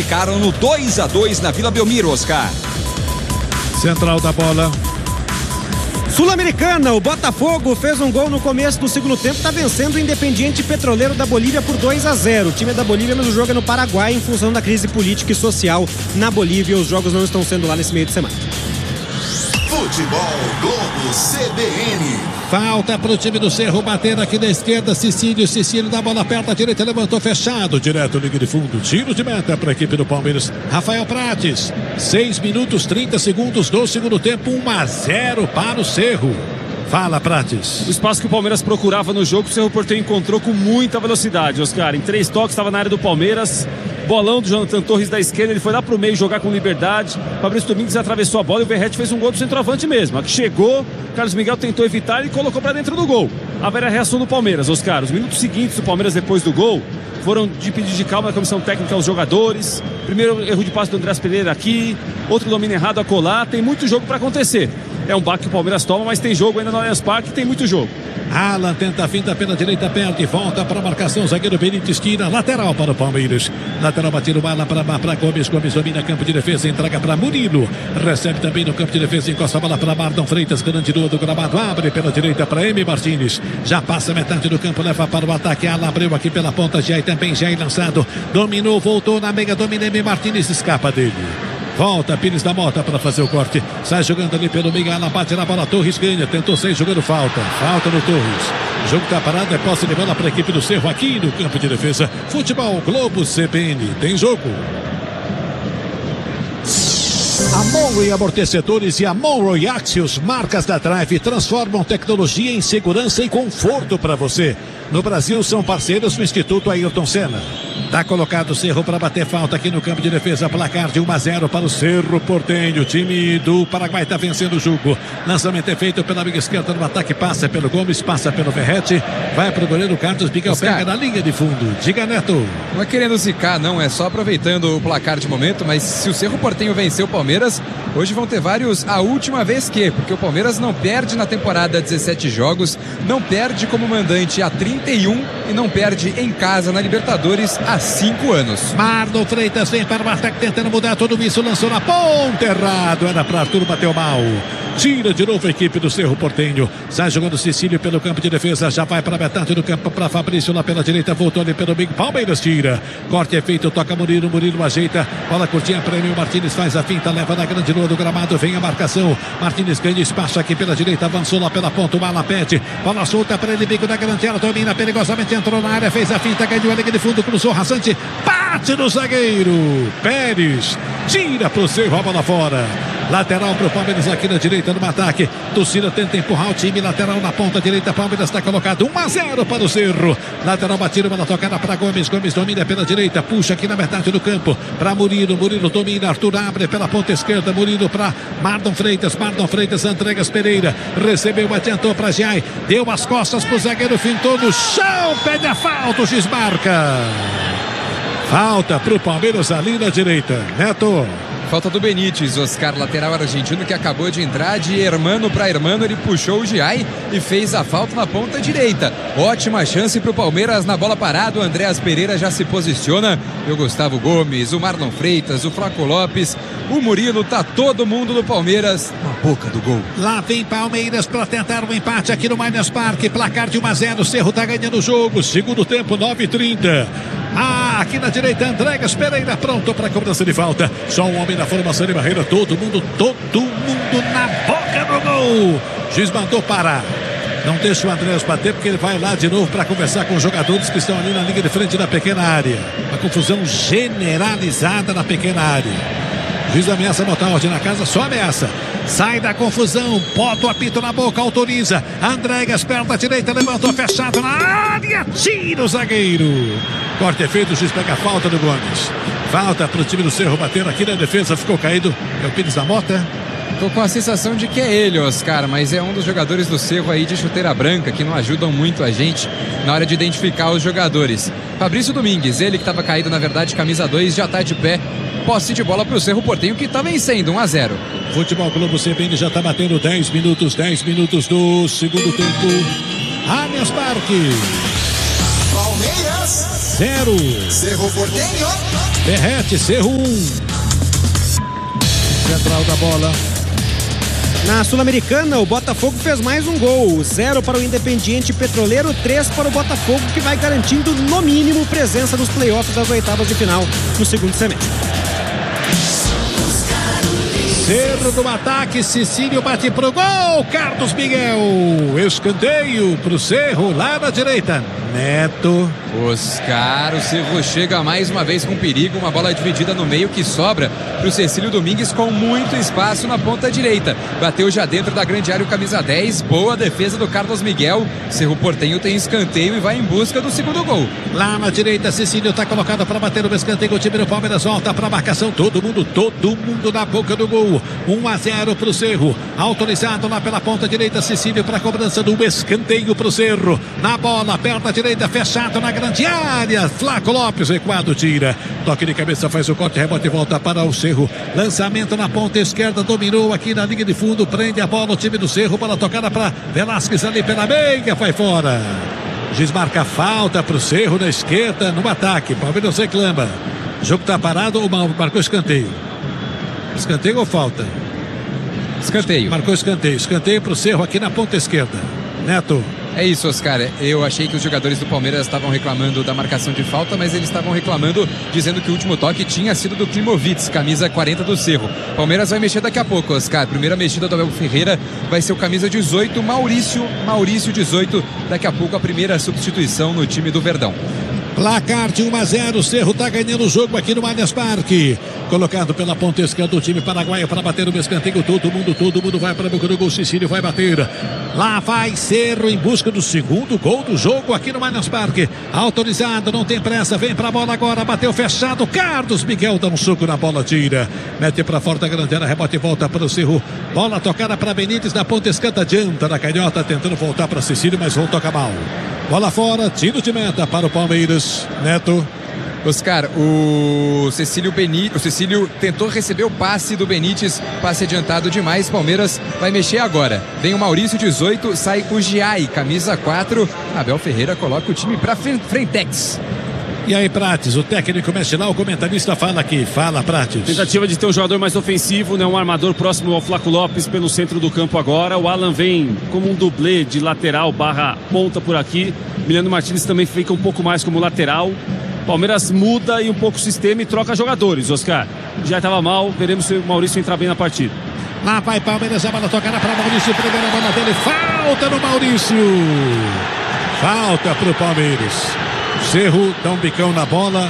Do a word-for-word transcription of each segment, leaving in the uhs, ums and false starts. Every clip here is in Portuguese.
ficaram no dois a dois na Vila Belmiro, Oscar. Central da bola. Sul-Americana, o Botafogo fez um gol no começo do segundo tempo, está vencendo o Independiente Petroleiro da Bolívia por dois a zero. O time é da Bolívia, mas o jogo é no Paraguai em função da crise política e social na Bolívia. Os jogos não estão sendo lá nesse meio de semana. Futebol Globo C B N. Falta para o time do Cerro bater aqui na esquerda. Cecílio, Cecílio da bola perto, a direita levantou fechado, direto liga de fundo, tiro de meta para a equipe do Palmeiras. Rafael Prates, seis minutos trinta segundos do segundo tempo, um a zero para o Cerro. Fala, Prates. O espaço que o Palmeiras procurava no jogo, o Cerro Porteño encontrou com muita velocidade, Oscar. Em três toques, estava na área do Palmeiras. Bolão do Jonathan Torres da esquerda, ele foi lá pro meio jogar com liberdade. Fabrício Domingues atravessou a bola e o Verratti fez um gol do centroavante mesmo. A que chegou, Carlos Miguel tentou evitar e colocou para dentro do gol. A velha reação do Palmeiras, Oscar. Os minutos seguintes do Palmeiras depois do gol foram de pedir de calma da comissão técnica aos jogadores. Primeiro erro de passe do Andrés Pereira aqui, outro domínio errado a colar. Tem muito jogo para acontecer. É um baque que o Palmeiras toma, mas tem jogo ainda no Allianz Parque, tem muito jogo. Alan tenta a finta pela direita, perde, volta para a marcação, zagueiro Benítez tira, lateral para o Palmeiras. Lateral batido, bala para, para Gomes, Gomes domina campo de defesa, entrega para Murilo. Recebe também no campo de defesa, encosta a bola para Marlon Freitas, grande lua do gramado, abre pela direita para M. Martins. Já passa metade do campo, leva para o ataque, Alan abriu aqui pela ponta, Jair também, Jair lançado, dominou, voltou na meia, domina M. Martins, escapa dele. Volta Pires da Mota para fazer o corte. Sai jogando ali pelo meio. Ela bate na bola. Torres ganha. Tentou sair jogando falta. Falta no Torres. O jogo está parado. É posse de bola para a equipe do Cerro aqui no campo de defesa. Futebol Globo C B N. Tem jogo. A Monroe Amortecedores e a Monroe Axios, marcas da Drive, transformam tecnologia em segurança e conforto para você. No Brasil são parceiros do Instituto Ayrton Senna. Tá colocado o Cerro para bater falta aqui no campo de defesa. Placar de um a zero para o Cerro Porteño. O time do Paraguai está vencendo o jogo. Lançamento é feito pela amiga esquerda no ataque. Passa pelo Gomes, passa pelo Verratti. Vai para o goleiro Carlos Miguel. Oscar. Pega na linha de fundo. Diga, Neto. Não é querendo zicar, não. É só aproveitando o placar de momento. Mas se o Cerro Porteño vencer o Palmeiras, hoje vão ter vários a última vez que. Porque o Palmeiras não perde na temporada dezessete jogos. Não perde como mandante há trinta e um. E não perde em casa na Libertadores há cinco anos. Marlon Freitas vem para o ataque tentando mudar tudo isso, lançou na ponta errado, era para Arthur, bateu mal. Tira de novo a equipe do Cerro Porteño. Sai jogando Cecílio pelo campo de defesa, já vai para metade do campo para Fabrício lá pela direita, voltou ali pelo meio. Palmeiras tira. Corte é feito, toca Murilo, Murilo ajeita. Bola curtinha para Emil Martins, faz a finta, leva na grande lua do gramado, vem a marcação. Martins ganha espaço aqui pela direita, avançou lá pela ponta, o Bala pede. Bola solta para ele, bico da grande área, domina perigosamente, entrou na área, fez a finta, ganhou a linha de fundo, cruzou rasante, bate no zagueiro. Pérez tira pro Cerro, a bola fora. Lateral pro Palmeiras aqui na direita no ataque. Torcida tenta empurrar o time. Lateral na ponta direita. Palmeiras está colocado um a zero para o Cerro. Lateral batido, bola tocada para Gomes. Gomes domina pela direita. Puxa aqui na metade do campo para Murilo. Murilo domina. Arthur abre pela ponta esquerda. Murilo para Marlon Freitas. Marlon Freitas, Andreas Pereira. Recebeu, adiantou para Jair. Deu as costas pro zagueiro. Fintou no chão. Pede a falta. O X marca. Falta pro Palmeiras ali na direita. Neto. Falta do Benítez, Oscar, lateral argentino que acabou de entrar de Hermano para Hermano, ele puxou o Giai e fez a falta na ponta direita. Ótima chance para o Palmeiras na bola parada, o Andreas Pereira já se posiciona, e o Gustavo Gomes, o Marlon Freitas, o Flaco Lopes, o Murilo, tá todo mundo do Palmeiras na boca do gol. Lá vem Palmeiras para tentar um empate aqui no Allianz Parque, placar de um a zero, o Cerro tá ganhando o jogo, segundo tempo, nove e trinta. Ah, aqui na direita, Andreas Pereira pronto para a cobrança de falta. Só um homem na formação de barreira, todo mundo, todo mundo na boca do gol. Juiz mandou parar. Não deixa o Andreas bater porque ele vai lá de novo para conversar com os jogadores que estão ali na linha de frente da pequena área. Uma confusão generalizada na pequena área. O juiz ameaça botar ordem na casa, só ameaça. Sai da confusão, bota o apito na boca, autoriza. Andreas, perna da direita, levantou fechado na área, tira o zagueiro. Corte é feito, o juiz pega a falta do Gomes. Falta para o time do Cerro bater aqui na defesa, ficou caído. É o Pires da Mota. Tô com a sensação de que é ele, Oscar, mas é um dos jogadores do Cerro aí de chuteira branca que não ajudam muito a gente na hora de identificar os jogadores. Fabrício Domingues, ele que estava caído, na verdade, camisa dois, já está de pé. Posse de bola para o Cerro Porteño que está vencendo um a zero. Futebol Globo C B N já está batendo dez minutos, dez minutos do segundo tempo. Allianz Parque. Palmeiras zero. Cerro Porteño. Derrete, Cerro um. Central da bola. Na Sul-Americana, o Botafogo fez mais um gol. Zero para o Independiente Petroleiro, três para o Botafogo, que vai garantindo, no mínimo, presença nos playoffs das oitavas de final no segundo semestre. Cerro no ataque, Cecílio bate pro gol, Carlos Miguel. Escanteio pro Cerro, lá na direita. Neto. Oscar, o Cerro chega mais uma vez com perigo, uma bola dividida no meio que sobra pro Cecílio Domingues com muito espaço na ponta direita. Bateu já dentro da grande área o camisa dez, boa defesa do Carlos Miguel. Cerro Porteño tem escanteio e vai em busca do segundo gol. Lá na direita, Cecílio tá colocado para bater o escanteio, o time do Palmeiras volta pra marcação, todo mundo, todo mundo na boca do gol. um a zero pro Cerro, autorizado lá pela ponta direita, Cecílio para cobrança do escanteio pro Cerro. Na bola, perna direita, fechado na grande área, Flaco Lopes, recuado, tira, toque de cabeça, faz o corte, rebote e volta para o Cerro. Lançamento na ponta esquerda, dominou aqui na linha de fundo, prende a bola o time do Cerro, bola tocada para Velasquez ali pela meia, vai fora. Giz marca falta pro Cerro na esquerda, no ataque, Palmeiras reclama. O jogo tá parado ou marcou escanteio? Escanteio ou falta? Escanteio. Marcou escanteio. Escanteio pro Cerro aqui na ponta esquerda. Neto. É isso, Oscar. Eu achei que os jogadores do Palmeiras estavam reclamando da marcação de falta, mas eles estavam reclamando, dizendo que o último toque tinha sido do Klimovitz, camisa quarenta do Cerro. Palmeiras vai mexer daqui a pouco, Oscar. Primeira mexida do Abel Ferreira vai ser o camisa dezoito, Maurício. Maurício dezoito. Daqui a pouco a primeira substituição no time do Verdão. Placar de um a zero, o Cerro tá ganhando o jogo aqui no Allianz Parque. Colocado pela ponta esquerda do time paraguaio para bater o escanteio. Todo mundo, todo mundo vai para o boca do gol. Cecílio vai bater. Lá vai Cerro em busca do segundo gol do jogo aqui no Allianz Parque. Autorizado, não tem pressa. Vem para a bola agora. Bateu fechado. Carlos Miguel dá um soco na bola, tira. Mete para fora da grande área. Rebote e volta para o Cerro. Bola tocada para Benítez na ponta esquerda. Adianta na canhota, tentando voltar para Cecílio, mas vão tocar mal. Bola fora, tiro de meta para o Palmeiras. Neto. Oscar, o Cecílio Benítez, o Cecílio tentou receber o passe do Benítez, passe adiantado demais. Palmeiras vai mexer agora. Vem o Maurício dezoito, sai o Giai, camisa quatro. Abel Ferreira coloca o time para frentex. E aí, Prates, o técnico mexe lá, o comentarista fala aqui. Fala, Prates. Tentativa de ter um jogador mais ofensivo, né? Um armador próximo ao Flaco Lopes pelo centro do campo agora. O Alan vem como um dublê de lateral barra ponta por aqui. Miliano Martins também fica um pouco mais como lateral. Palmeiras muda e um pouco o sistema e troca jogadores, Oscar. Já estava mal, veremos se o Maurício entrar bem na partida. Lá vai Palmeiras, a bola tocada para Maurício, primeira bola dele, falta no Maurício. Falta pro Palmeiras. Cerro dá um bicão na bola.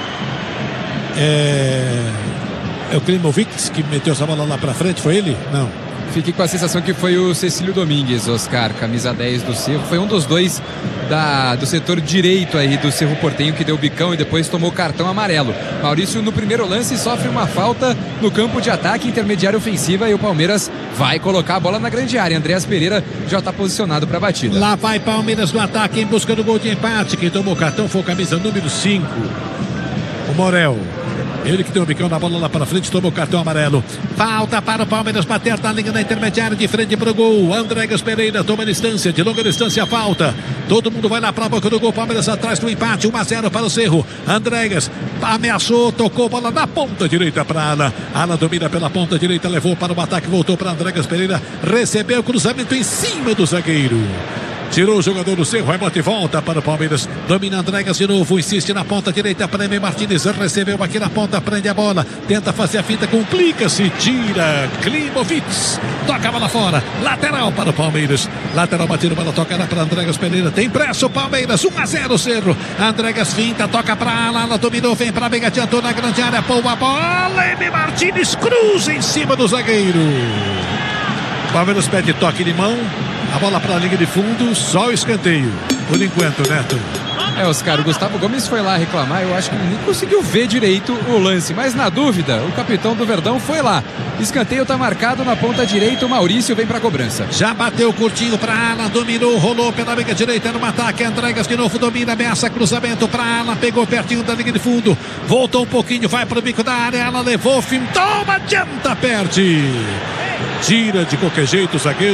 É, é o Klimovitz que meteu essa bola lá pra frente, foi ele? Não. Fiquei com a sensação que foi o Cecílio Domingues, Oscar, camisa dez do Cerro. Foi um dos dois da, do setor direito aí do Cerro Porteño que deu bicão e depois tomou cartão amarelo. Maurício no primeiro lance sofre uma falta no campo de ataque, intermediária ofensiva, e o Palmeiras vai colocar a bola na grande área. Andreas Pereira já está posicionado para a batida. Lá vai Palmeiras no ataque em busca do gol de empate. Quem tomou cartão foi o camisa número cinco, o Morel. Ele que deu o bicão na bola lá para frente, tomou o cartão amarelo. Falta para o Palmeiras bater na linha da intermediária de frente para o gol. Andreas Pereira toma distância, de longa distância falta. Todo mundo vai lá para a boca do gol. Palmeiras atrás do empate, um a zero para o Cerro. Andreas ameaçou, tocou bola na ponta direita para Ala. Ala domina pela ponta direita, levou para o ataque, voltou para Andreas Pereira. Recebeu o cruzamento em cima do zagueiro. Tirou o jogador do Cerro, rebote e volta para o Palmeiras. Domina Andreas de novo, insiste na ponta direita. Prêmio Martins recebeu aqui na ponta, prende a bola, tenta fazer a finta, complica-se, tira. Klimovitz toca a bola fora, lateral para o Palmeiras. Lateral batido, bola tocada para Andreas Pereira. Tem pressa o Palmeiras, um a zero Cerro. Andreas finta, toca para a Ala, dominou, vem para a Veiga, adiantou na grande área, boa bola. M. Martins cruza em cima do zagueiro. Palmeiras pede toque de mão. A bola para a linha de fundo, só o escanteio. Por enquanto, Neto. É, Oscar, o Gustavo Gomes foi lá reclamar. Eu acho que ele nem conseguiu ver direito o lance. Mas na dúvida, o capitão do Verdão foi lá. Escanteio está marcado na ponta direita. O Maurício vem para a cobrança. Já bateu curtinho para a Ala, dominou, rolou pela linha direita no ataque. Andreas de novo domina, ameaça cruzamento para a Ala, pegou pertinho da linha de fundo. Voltou um pouquinho, vai para o bico da área. Ala levou, fim, toma, adianta, perde. Tira de qualquer jeito o zagueiro.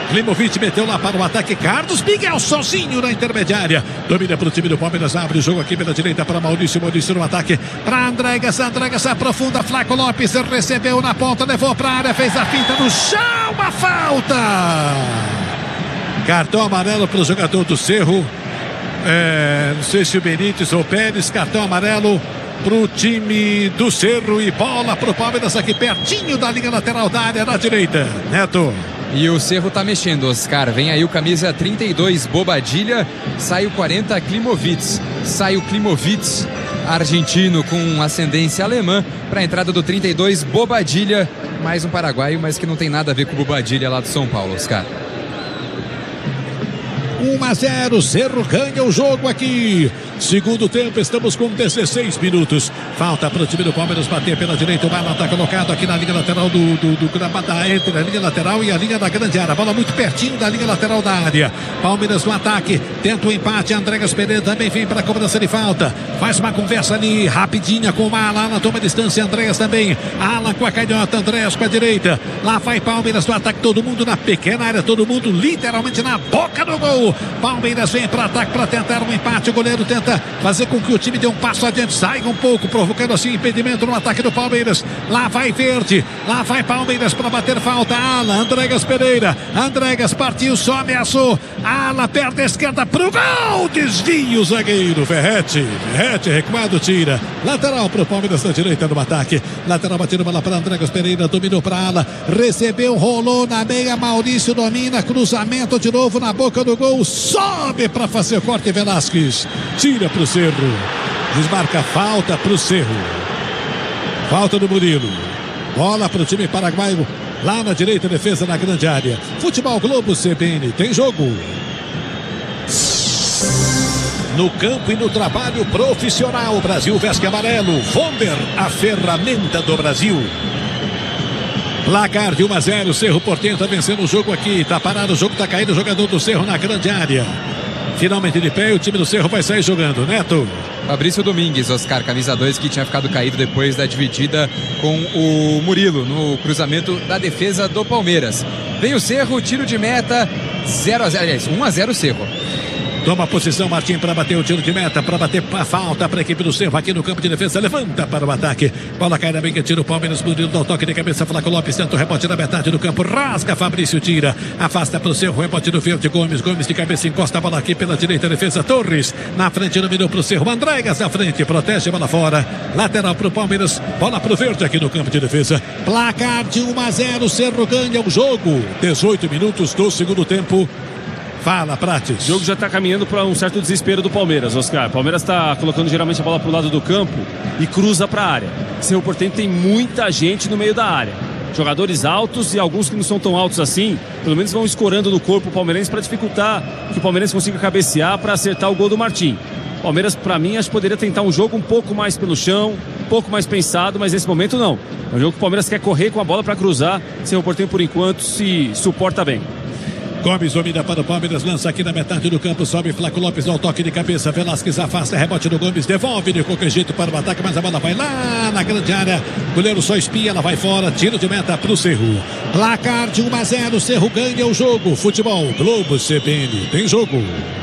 Klimovic meteu lá para o ataque. Carlos Miguel sozinho na intermediária. Domina para o time do Palmeiras. Abre o jogo aqui pela direita para Maurício. Maurício no ataque para Andrégas. Andrégas aprofunda. Flaco Lopes recebeu na ponta. Levou para a área. Fez a finta no chão. A falta. Cartão amarelo para o jogador do Cerro. É, não sei se o Benítez ou o Pérez. Cartão amarelo para o time do Cerro. E bola para o Palmeiras aqui pertinho da linha lateral da área na direita. Neto. E o Cerro tá mexendo, Oscar. Vem aí o camisa trinta e dois, Bobadilha. Sai o quarenta, Klimovic. Sai o Klimovic, argentino com ascendência alemã, para a entrada do trinta e dois, Bobadilha. Mais um paraguaio, mas que não tem nada a ver com o Bobadilha lá do São Paulo, Oscar. um a zero, Cerro ganha o jogo aqui. Segundo tempo, estamos com dezesseis minutos. Falta para o time do Palmeiras bater pela direita. O Marlon está colocado aqui na linha lateral do, do, do gramado, entre a linha lateral e a linha da grande área. Bola muito pertinho da linha lateral da área. Palmeiras no ataque, tenta o empate. Andrégas Pereira também vem para a cobrança de falta. Faz uma conversa ali rapidinha com o Alan na toma de distância. Andrégas também. Alan com a canhota, Andréas com a direita. Lá vai Palmeiras no ataque, todo mundo na pequena área, todo mundo literalmente na boca do gol. Palmeiras vem para ataque para tentar um empate. O goleiro tenta fazer com que o time dê um passo adiante, saia um pouco, provocando assim impedimento no ataque do Palmeiras. Lá vai Verde, lá vai Palmeiras para bater falta. Alan, Andrégas Pereira, Andrégas partiu, só ameaçou. Alan perde a esquerda pro gol, desvia o zagueiro Ferretti, Ferretti recuado, tira. Lateral pro Palmeiras na direita no ataque. Lateral batendo bola para Andrégas Pereira, dominou para Alan, recebeu, rolou na meia, Maurício domina, cruzamento de novo na boca do gol, sobe para fazer o corte. Velasquez tira para o Cerro, desmarca falta para o Cerro, falta do Murilo, bola para o time paraguaio lá na direita, defesa na grande área. Futebol Globo C B N, tem jogo no campo e no trabalho profissional. O Brasil veste amarelo. Vonder, a ferramenta do Brasil. Placar de um a zero, Cerro Porteño está vencendo o jogo aqui, tá parado, o jogo tá caindo, o jogador do Cerro na grande área. Finalmente de pé, o time do Cerro vai sair jogando. Neto. Fabrício Domingues, Oscar, camisa dois, que tinha ficado caído depois da dividida com o Murilo no cruzamento da defesa do Palmeiras. Vem o Cerro, tiro de meta, zero a zero, aliás, um a zero Cerro. Toma a posição Martim para bater o tiro de meta, para bater a falta para a equipe do Cerro aqui no campo de defesa. Levanta para o ataque. Bola cai na bem que tira o Palmeiras. Murilo dá o toque de cabeça. Flaco Lopes tenta o rebote na metade do campo. Rasga, Fabrício tira. Afasta para o Cerro. Rebote do Verde. Gomes. Gomes de cabeça encosta a bola aqui pela direita. Defesa Torres. Na frente dominou para o Cerro. Andrégas na frente. Protege a bola fora. Lateral para o Palmeiras. Bola para o Verde aqui no campo de defesa. Placar de um a zero. Cerro ganha o jogo. dezoito minutos do segundo tempo. Fala, Prates. O jogo já está caminhando para um certo desespero do Palmeiras, Oscar. O Palmeiras está colocando geralmente a bola para o lado do campo e cruza para a área. Cerro Porteño tem muita gente no meio da área. Jogadores altos e alguns que não são tão altos assim, pelo menos vão escorando no corpo o palmeirense para dificultar que o Palmeirense consiga cabecear para acertar o gol do Martim. O Palmeiras, para mim, acho que poderia tentar um jogo um pouco mais pelo chão, um pouco mais pensado, mas nesse momento não. É um jogo que o Palmeiras quer correr com a bola para cruzar. Cerro Porteño, por enquanto, se suporta bem. Gomes domina para o Palmeiras, lança aqui na metade do campo, sobe Flaco Lopes, dá o toque de cabeça, Velasquez afasta, rebote do Gomes, devolve de qualquer jeito para o ataque, mas a bola vai lá na grande área, goleiro só espia, ela vai fora, tiro de meta para o Cerro. Placar de um a zero, Cerro ganha o jogo. Futebol Globo C B N, tem jogo.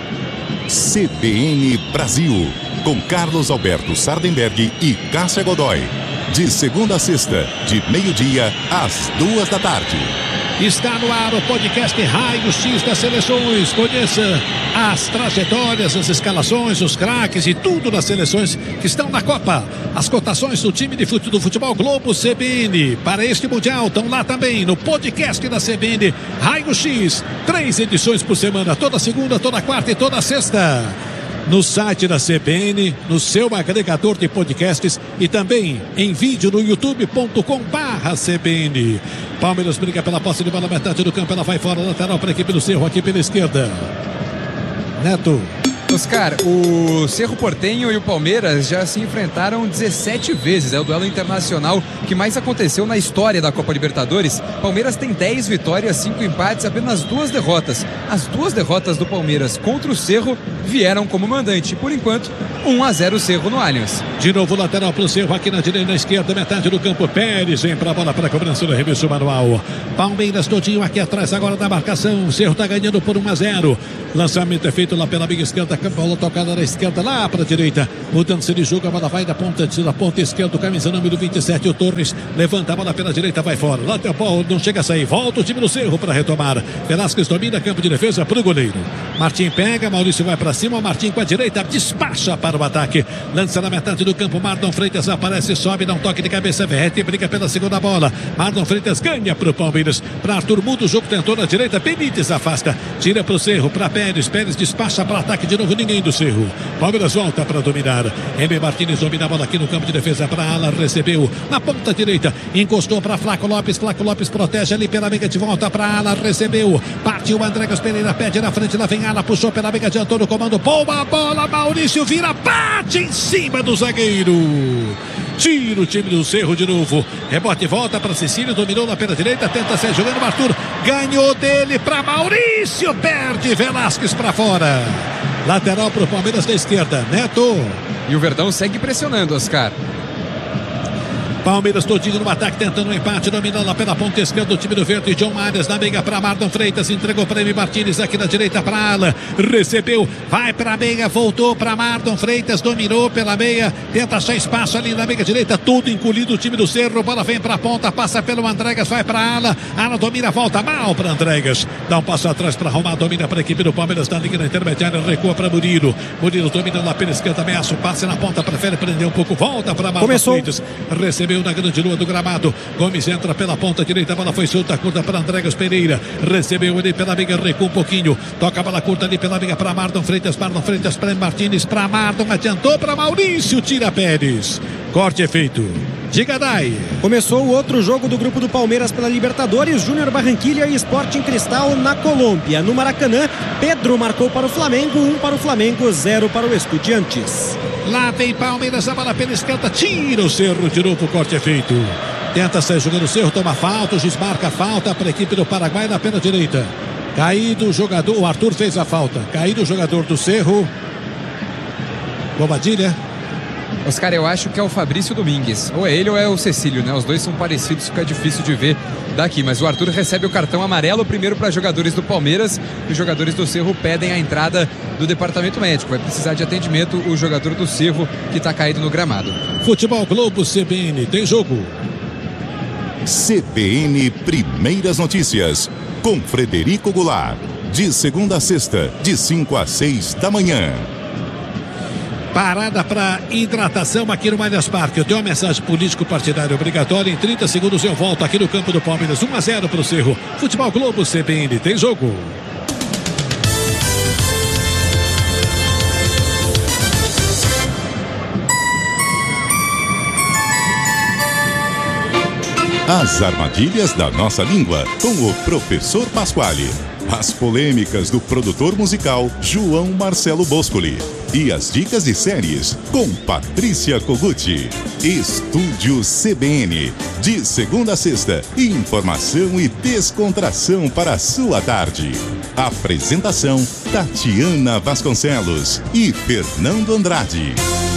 C B N Brasil, com Carlos Alberto Sardenberg e Cássia Godoy. De segunda a sexta, de meio-dia às duas da tarde. Está no ar o podcast Raio X das Seleções. Conheça as trajetórias, as escalações, os craques e tudo das seleções que estão na Copa. As cotações do time de fute, do Futebol Globo C B N para este Mundial estão lá também no podcast da C B N Raio X. Três edições por semana, toda segunda, toda quarta e toda sexta. No site da C B N, no seu agregador de podcasts e também em vídeo no youtube ponto com barra C B N. Palmeiras briga pela posse de bola, metade do campo, ela vai fora, lateral para a equipe do Cerro aqui pela esquerda. Neto. Oscar, o Cerro Porteño e o Palmeiras já se enfrentaram dezessete vezes. É o duelo internacional que mais aconteceu na história da Copa Libertadores. Palmeiras tem dez vitórias, cinco empates, apenas duas derrotas. As duas derrotas do Palmeiras contra o Cerro vieram como mandante. Por enquanto, um a zero Cerro no Allianz. De novo lateral para o Cerro, aqui na direita, na esquerda, metade do campo. Pérez vem para a bola para a cobrança do arremesso manual. Palmeiras todinho aqui atrás agora da marcação. O Cerro está ganhando por um a zero. Lançamento é feito lá pela amiga esquerda, bola tocada na esquerda, lá para a direita. Mudança de jogo, a bola vai da ponta, da ponta esquerda, camisa número vinte e sete, o Torres. Levanta a bola pela direita, vai fora. Lateral, não chega a sair. Volta o time do Cerro para retomar. Velasquez domina, campo de defesa para o goleiro. Martim pega, Maurício vai para cima. Martim com a direita, despacha para o ataque. Lança na metade do campo, Marlon Freitas aparece, sobe, dá um toque de cabeça, Verrete briga pela segunda bola. Marlon Freitas ganha para o Palmeiras. Para Arthur muda o jogo, tentou na direita, Benítez afasta. Tira para o Cerro, para Pérez. Pérez despacha para o ataque de novo, ninguém do Cerro. Palmeiras volta para dominar. M. Martins domina a bola aqui no campo de defesa para Ala, recebeu na ponta direita, encostou para Flaco Lopes, Flaco Lopes protege ali pela amiga de volta para Ala, recebeu, partiu Andrégas Pereira, pede na frente, lá vem Ala, puxou pela amiga, adiantou no comando, boa bola, Maurício vira, bate em cima do zagueiro. Tira o time do Cerro de novo. Rebote e volta para Cecílio, dominou lá pela direita, tenta sair jogando, Arthur ganhou dele para Maurício, perde Velasquez para fora. Lateral para o Palmeiras da esquerda, Neto. E o Verdão segue pressionando, Oscar. Palmeiras todinho no ataque, tentando um empate, dominando pela ponta esquerda do time do Verde. John Arias na meia para Marlon Freitas, entregou para M. Martins aqui na direita para Ala, recebeu, vai para a meia, voltou para Marlon Freitas, dominou pela meia, tenta achar espaço ali na meia direita, tudo encolhido o time do Cerro, bola vem para a ponta, passa pelo Andrégas, vai para Ala, Ala domina, volta mal para Andrégas, dá um passo atrás para arrumar, domina para a equipe do Palmeiras, na liga na intermediária, recua para Murilo, Murilo domina lá pela esquerda, ameaça o passe na ponta, prefere prender um pouco, volta para Marlon Freitas, recebeu na grande lua do gramado, Gomes entra pela ponta direita, a bola foi solta, curta para Andrégas Pereira, recebeu ali pela amiga, recua um pouquinho, toca a bola curta ali pela amiga para Marlon Freitas, Marlon Freitas para Martins, para Marlon, adiantou para Maurício, tira Pérez, corte é feito. Diga, Dai. Começou o outro jogo do grupo do Palmeiras pela Libertadores, Júnior Barranquilla e Sporting Cristal na Colômbia. No Maracanã, Pedro marcou para o Flamengo, um para o Flamengo, zero para o Estudiantes. Lá vem Palmeiras, a bola pela esquerda, tira o Cerro de novo, o corte é feito. Tenta sair jogando o Cerro, toma falta, o juiz marca falta para a equipe do Paraguai na pena direita. Caído o jogador, o Arthur fez a falta. Caído o jogador do Cerro. Bobadilha. Oscar, eu acho que é o Fabrício Domingues. Ou é ele ou é o Cecílio, né? Os dois são parecidos, fica difícil de ver daqui. Mas o Arthur recebe o cartão amarelo primeiro para jogadores do Palmeiras. E os jogadores do Cerro pedem a entrada do departamento médico. Vai precisar de atendimento o jogador do Cerro que está caído no gramado. Futebol Globo C B N, tem jogo. C B N Primeiras Notícias, com Frederico Goulart. De segunda a sexta, de cinco a seis da manhã. Parada para hidratação aqui no Allianz Parque. Eu tenho uma mensagem político-partidária obrigatória. Em trinta segundos eu volto aqui no campo do Palmeiras. um a zero para o Cerro. Futebol Globo C B N, tem jogo. As armadilhas da nossa língua, com o professor Pasquale. As polêmicas do produtor musical João Marcelo Boscoli. E as dicas de séries com Patrícia Koguchi. Estúdio C B N. De segunda a sexta, informação e descontração para a sua tarde. Apresentação Tatiana Vasconcelos e Fernando Andrade.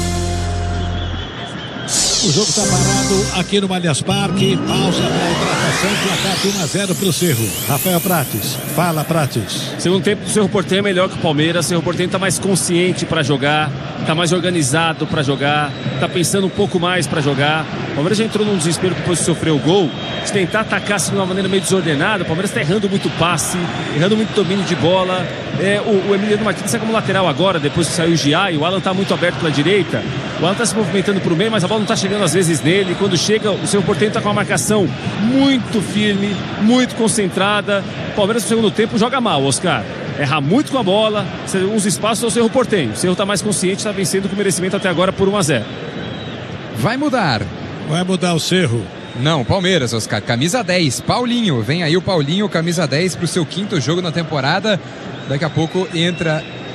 O jogo está parado aqui no Allianz Parque. Pausa para hidratação, placar de um a zero para o Cerro. Rafael Prates, fala Prates. Segundo tempo do Cerro Porteño é melhor que o Palmeiras. O Cerro Porteño está mais consciente para jogar, está mais organizado para jogar, está pensando um pouco mais para jogar. O Palmeiras já entrou num desespero depois de sofrer o gol, de tentar atacar assim de uma maneira meio desordenada. O Palmeiras está errando muito passe, errando muito domínio de bola. É, o, o Emiliano Martins sai como lateral agora, depois que saiu o Giai. O Alan está muito aberto pela direita. O Alan está se movimentando para o meio, mas a bola não está chegando às vezes nele. Quando chega, o Cerro Porteño está com uma marcação muito firme, muito concentrada. O Palmeiras no segundo tempo joga mal, Oscar. Erra muito com a bola, uns espaços ao Cerro Porteño. O Cerro está mais consciente, está vencendo com merecimento até agora por um a zero. Vai mudar. Vai mudar o Cerro. Não, Palmeiras, Oscar. Camisa dez, Paulinho. Vem aí o Paulinho, camisa dez, para o seu quinto jogo na temporada. Daqui a pouco entra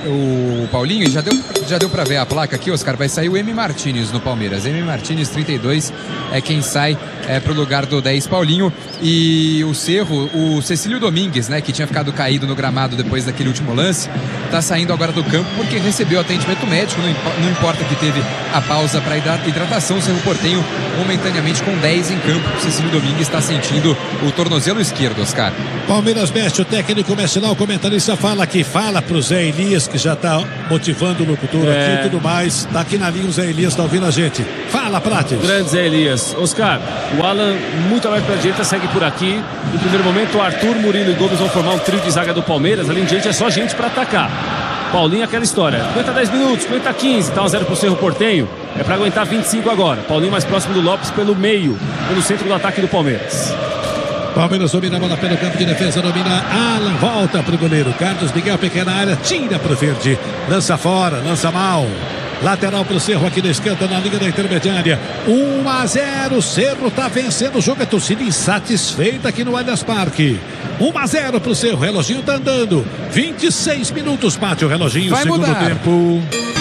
o Paulinho, já deu, já deu pra ver a placa aqui, Oscar, vai sair o M. Martínez no Palmeiras. M. Martínez, trinta e dois, é quem sai é, pro lugar do dez, Paulinho. E o Cerro, o Cecílio Domingues, né, que tinha ficado caído no gramado depois daquele último lance, tá saindo agora do campo porque recebeu atendimento médico, não, impo não importa que teve a pausa para hidratação. O Cerro Porteño momentaneamente com dez em campo. O Cecílio Domingues está sentindo o tornozelo esquerdo, Oscar. Palmeiras mexe, o técnico mexe lá, o comentarista fala que fala pro Zé Elias, que já tá motivando o locutor é. aqui e tudo mais. Tá aqui na linha o Zé Elias, tá ouvindo a gente. Fala, Prates. Grande Zé Elias. Oscar, o Alan muito mais pra direita, segue por aqui. No primeiro momento, o Arthur, Murilo e Gomes vão formar um trio de zaga do Palmeiras. Ali em diante é só gente pra atacar. Paulinho, aquela história. Aguenta dez minutos, aguenta quinze, tá um a zero pro Cerro Porteño. É pra aguentar vinte e cinco agora. Paulinho mais próximo do Lopes pelo meio, pelo centro do ataque do Palmeiras. Palmeiras domina a bola pelo campo de defesa, domina Alan, volta pro goleiro Carlos Miguel, pequena área, tira pro verde, lança fora, lança mal. Lateral pro Cerro aqui na esquerda, na linha da intermediária. um a zero, Cerro tá vencendo o jogo, a torcida insatisfeita aqui no Allianz Parque. um a zero pro Cerro, o reloginho tá andando. vinte e seis minutos, bate o reloginho, vai segundo mudar. tempo.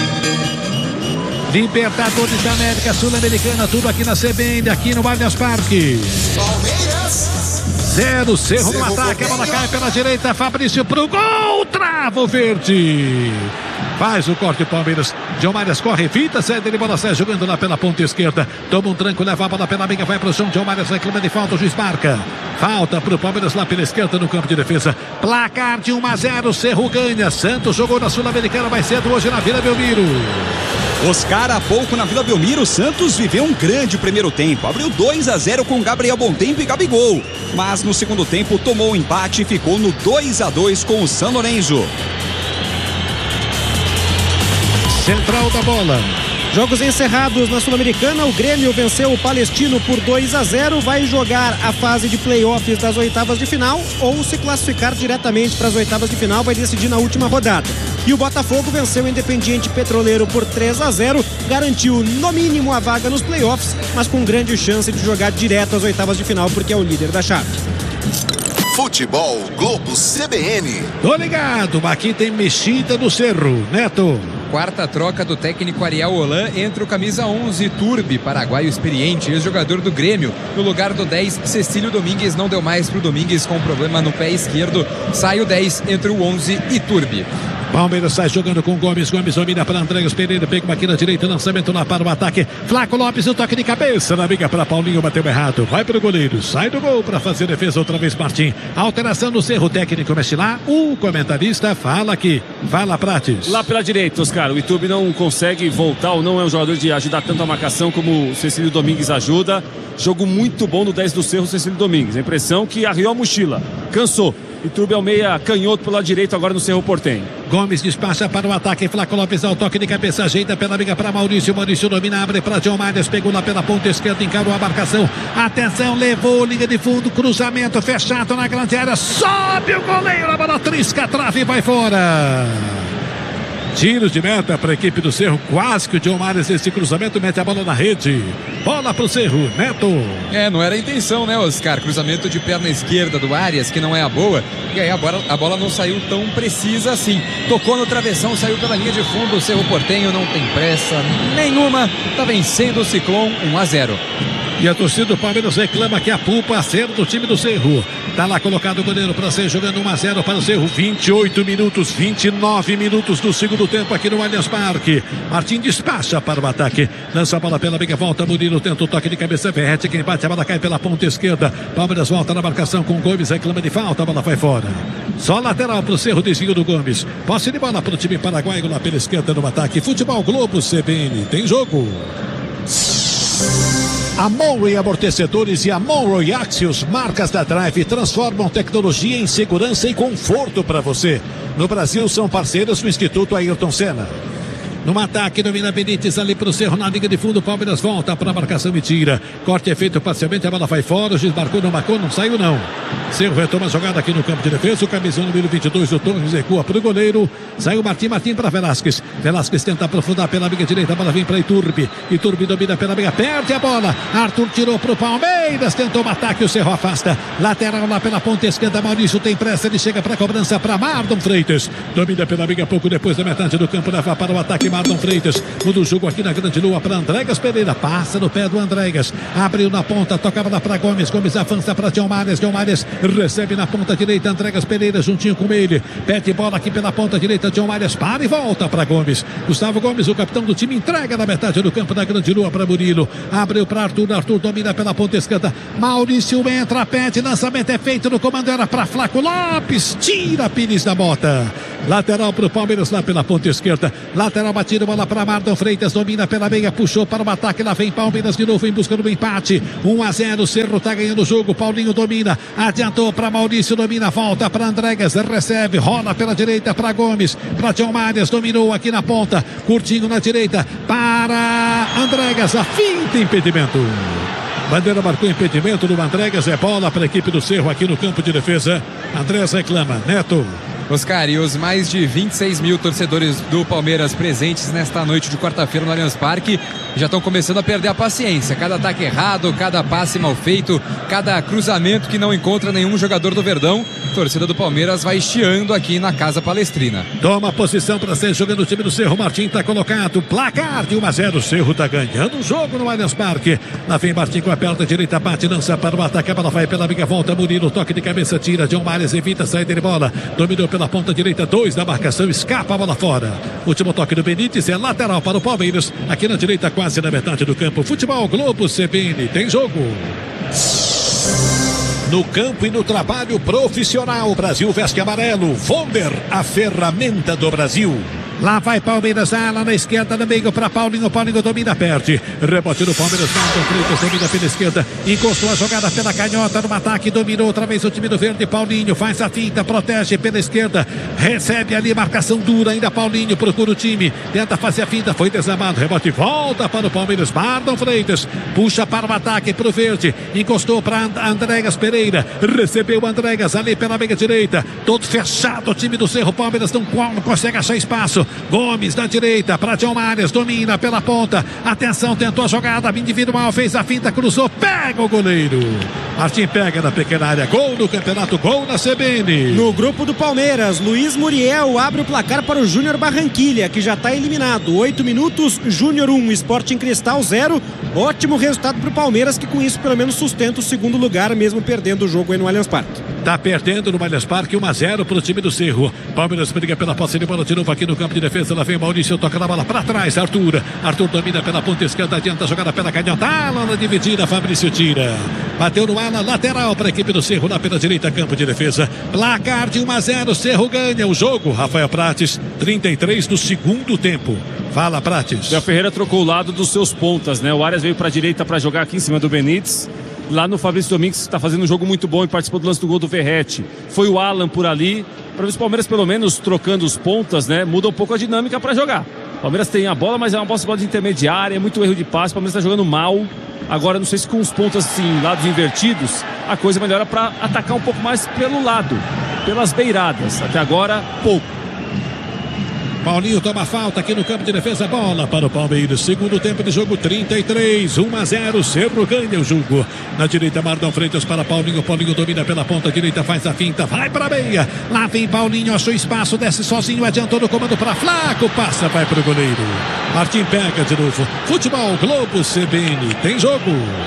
Libertadores da América Sul-Americana, tudo aqui na C B N, aqui no Allianz Parque. Palmeiras. Zero, Cerro no ataque, a bola cai pela direita, Fabrício pro gol, trava o verde. Faz o corte o Palmeiras. Diomares corre, fita, cede de bola, sai jogando lá pela ponta esquerda. Toma um tranco, leva a bola pela amiga, vai pro chão. Diomares reclama de falta, o juiz marca. Falta pro Palmeiras lá pela esquerda no campo de defesa. Placar de um a zero, Cerro ganha. Santos jogou na Sul-Americana mais cedo hoje na Vila Belmiro. Oscar, há pouco na Vila Belmiro, o Santos viveu um grande primeiro tempo. Abriu dois a zero com Gabriel Bontempo e Gabigol. Mas no segundo tempo tomou o empate e ficou no dois a dois com o São Lourenço. Central da bola. Jogos encerrados na Sul-Americana, o Grêmio venceu o Palestino por dois a zero, vai jogar a fase de playoffs das oitavas de final ou se classificar diretamente para as oitavas de final, vai decidir na última rodada. E o Botafogo venceu o Independiente Petroleiro por três a zero, garantiu no mínimo a vaga nos playoffs, mas com grande chance de jogar direto às oitavas de final porque é o líder da chave. Futebol Globo C B N. Tô ligado, aqui tem mexida do Cerro, Neto. Quarta troca do técnico Ariel Holan, entra o camisa onze, Turbi, paraguaio experiente, ex-jogador do Grêmio. No lugar do dez, Cecílio Domingues, não deu mais pro Domingues com problema no pé esquerdo. Sai o dez, entre o onze e Turbi. Palmeiras sai jogando com Gomes, Gomes domina para Andréas Pereira, pega uma aqui na direita, lançamento lá para o ataque, Flaco Lopes, o toque de cabeça, na briga para Paulinho, bateu errado, vai para o goleiro, sai do gol para fazer defesa outra vez Martim, alteração no Cerro, técnico mexe lá, o comentarista fala aqui, fala Prates. Lá pela direita, Oscar, o Itubi não consegue voltar, ou não é um jogador de ajudar tanto a marcação como o Cecílio Domingues ajuda, jogo muito bom no dez do Cerro, Cecílio Domingues, a impressão que arriou a mochila, cansou. Itubi é o meia canhoto pelo lado direito agora no Cerro Porteño. Gomes despacha para o ataque, Flaco Lopes ao toque de cabeça, ajeita pela amiga para Maurício, Maurício domina, abre para Diomares, pegou lá pela ponta esquerda, encarou a marcação, atenção, levou, linha de fundo, cruzamento fechado na grande área, sobe o goleiro, a bola trisca, trave e vai fora. Tiros de meta para a equipe do Cerro, quase que o Diomares esse cruzamento mete a bola na rede. Bola pro Cerro, Neto. É, não era a intenção, né, Oscar? Cruzamento de perna esquerda do Arias, que não é a boa. E aí a bola, a bola não saiu tão precisa assim. Tocou no travessão, saiu pela linha de fundo. O Cerro Porteño não tem pressa nenhuma. Tá vencendo o Ciclón um a zero. E a torcida do Palmeiras reclama que a pulpa acerta do time do Cerro. Tá lá colocado o goleiro para ser jogando um a zero para o Cerro. vinte e oito minutos, vinte e nove minutos do segundo tempo aqui no Allianz Parque. Martim despacha para o ataque. Lança a bola pela meia volta. Murilo tenta o toque de cabeça. Verrete quem bate, a bola cai pela ponta esquerda. Palmeiras volta na marcação com Gomes. Reclama de falta, a bola vai fora. Só lateral para o Cerro, desvio do Gomes. Posse de bola para o time paraguaio lá pela esquerda no ataque. Futebol Globo C B N. Tem jogo. A Monroe Amortecedores e a Monroe Axios, marcas da Drive, transformam tecnologia em segurança e conforto para você. No Brasil são parceiros do Instituto Ayrton Senna. No ataque, domina Benítez ali para o Cerro, na liga de fundo, Palmeiras volta para a marcação e tira. Corte é feito parcialmente, a bola vai fora, o juiz marcou, não marcou, não saiu não. Cerro retoma a jogada aqui no campo de defesa, o camisão número vinte e dois, o Torres recua para o goleiro. Saiu Martim, Martim para Velasquez. Velasquez tenta aprofundar pela liga direita, a bola vem para Iturbi. Iturbi domina pela liga, perde a bola. Arthur tirou para o Palmeiras. Pereiras tentou um ataque, o Cerro afasta. Lateral lá pela ponta esquerda, Maurício tem pressa, ele chega para a cobrança para Mardon Freitas. Domina pela briga pouco depois da metade do campo, leva para o ataque Mardon Freitas. Muda o jogo aqui na Grande Lua para Andregas Pereira, passa no pé do Andregas, abriu na ponta, tocava lá para Gomes, Gomes avança para Diomares, Diomares recebe na ponta direita, Andregas Pereira juntinho com ele, pede bola aqui pela ponta direita, Diomares para e volta para Gomes. Gustavo Gomes, o capitão do time, entrega na metade do campo da Grande Lua para Murilo, abriu para Arthur, Arthur domina pela ponta esquerda, Maurício entra, pede, lançamento é feito no comando, era para Flaco Lopes, tira Pires da Mota. Lateral para o Palmeiras lá pela ponta esquerda. Lateral batido, bola para Mardon Freitas. Domina pela meia, puxou para o ataque. Lá vem Palmeiras de novo em busca do empate. um a zero. Cerro está ganhando o jogo. Paulinho domina. Adiantou para Maurício. Domina, volta para Andregas. Recebe, rola pela direita para Gomes. Para Diomares. Dominou aqui na ponta. Curtinho na direita para Andregas. A finta, impedimento. Bandeira marcou impedimento do Andregas. É bola para a equipe do Cerro aqui no campo de defesa. Andrés reclama. Neto. Oscar, e os mais de vinte e seis mil torcedores do Palmeiras presentes nesta noite de quarta-feira no Allianz Parque já estão começando a perder a paciência. Cada ataque errado, cada passe mal feito, cada cruzamento que não encontra nenhum jogador do Verdão. A torcida do Palmeiras vai chiando aqui na Casa Palestrina. Toma posição para ser jogando o time do Cerro. Martim está colocado. Placar de um a zero. O Cerro está ganhando o jogo no Allianz Parque. Lá vem Martim com a perna direita, bate, lança para o ataque. A bola vai pela amiga, volta. Murilo, toque de cabeça, tira. Diomares evita a saída de bola. Dominou pela ponta direita, dois da marcação, escapa a bola fora. Último toque do Benítez, é lateral para o Palmeiras. Aqui na direita, quase na metade do campo. Futebol Globo C B N, tem jogo. No campo e no trabalho profissional, o Brasil veste amarelo. Vonder, a ferramenta do Brasil. Lá vai Palmeiras, ala na esquerda, no meio para Paulinho, Paulinho domina, perde. Rebote do Palmeiras, Mardon Freitas domina pela esquerda, encostou a jogada pela canhota no ataque, dominou outra vez o time do Verde, Paulinho faz a finta, protege pela esquerda, recebe ali marcação dura, ainda Paulinho procura o time, tenta fazer a finta, foi desarmado, rebote, volta para o Palmeiras, Mardon Freitas, puxa para o ataque para o Verde, encostou para Andregas Pereira, recebeu Andregas ali pela meia direita, todo fechado o time do Cerro, Palmeiras não, não consegue achar espaço. Gomes na direita para Diomares, domina pela ponta, atenção, tentou a jogada individual, fez a finta, cruzou, pega o goleiro. Martim pega na pequena área, gol do campeonato, gol na C B N. No grupo do Palmeiras, Luiz Muriel abre o placar para o Júnior Barranquilha, que já está eliminado. oito minutos, Júnior um, Sporting Cristal zero. Ótimo resultado para o Palmeiras, que com isso pelo menos sustenta o segundo lugar, mesmo perdendo o jogo aí no Allianz Parque. Tá perdendo no Allianz Parque, um a zero para o time do Cerro. Palmeiras briga pela posse de bola de novo aqui no campo de defesa. Lá vem Maurício, toca na bola para trás. Arthur. Arthur domina pela ponta esquerda, adianta a jogada pela canhota. Ala na dividida, Fabrício tira. Bateu no ala, lateral para a equipe do Cerro, lá pela direita, campo de defesa. Placar de um a zero, Cerro ganha o jogo. Rafael Prates, trinta e três do segundo tempo. Fala, Prates. O Ferreira trocou o lado dos seus pontas, né? O Arias veio para a direita para jogar aqui em cima do Benítez. Lá no Fabrício Domingues está fazendo um jogo muito bom e participou do lance do gol do Verratti. Foi o Alan por ali. Para os Palmeiras, pelo menos, trocando os pontas, né? Muda um pouco a dinâmica para jogar. O Palmeiras tem a bola, mas é uma bola de intermediária, é muito erro de passe. O Palmeiras está jogando mal. Agora, não sei se com os pontas assim, lados invertidos, a coisa melhora para atacar um pouco mais pelo lado, pelas beiradas. Até agora, pouco. Paulinho toma falta aqui no campo de defesa, bola para o Palmeiras, segundo tempo de jogo, trinta e três, um a zero, Cerro ganha o jogo. Na direita, Mardon Freitas para Paulinho, Paulinho domina pela ponta direita, faz a finta, vai para a meia, lá vem Paulinho, achou espaço, desce sozinho, adiantou no comando para Flaco, passa, vai para o goleiro. Martim pega de novo, Futebol Globo C B N, tem jogo.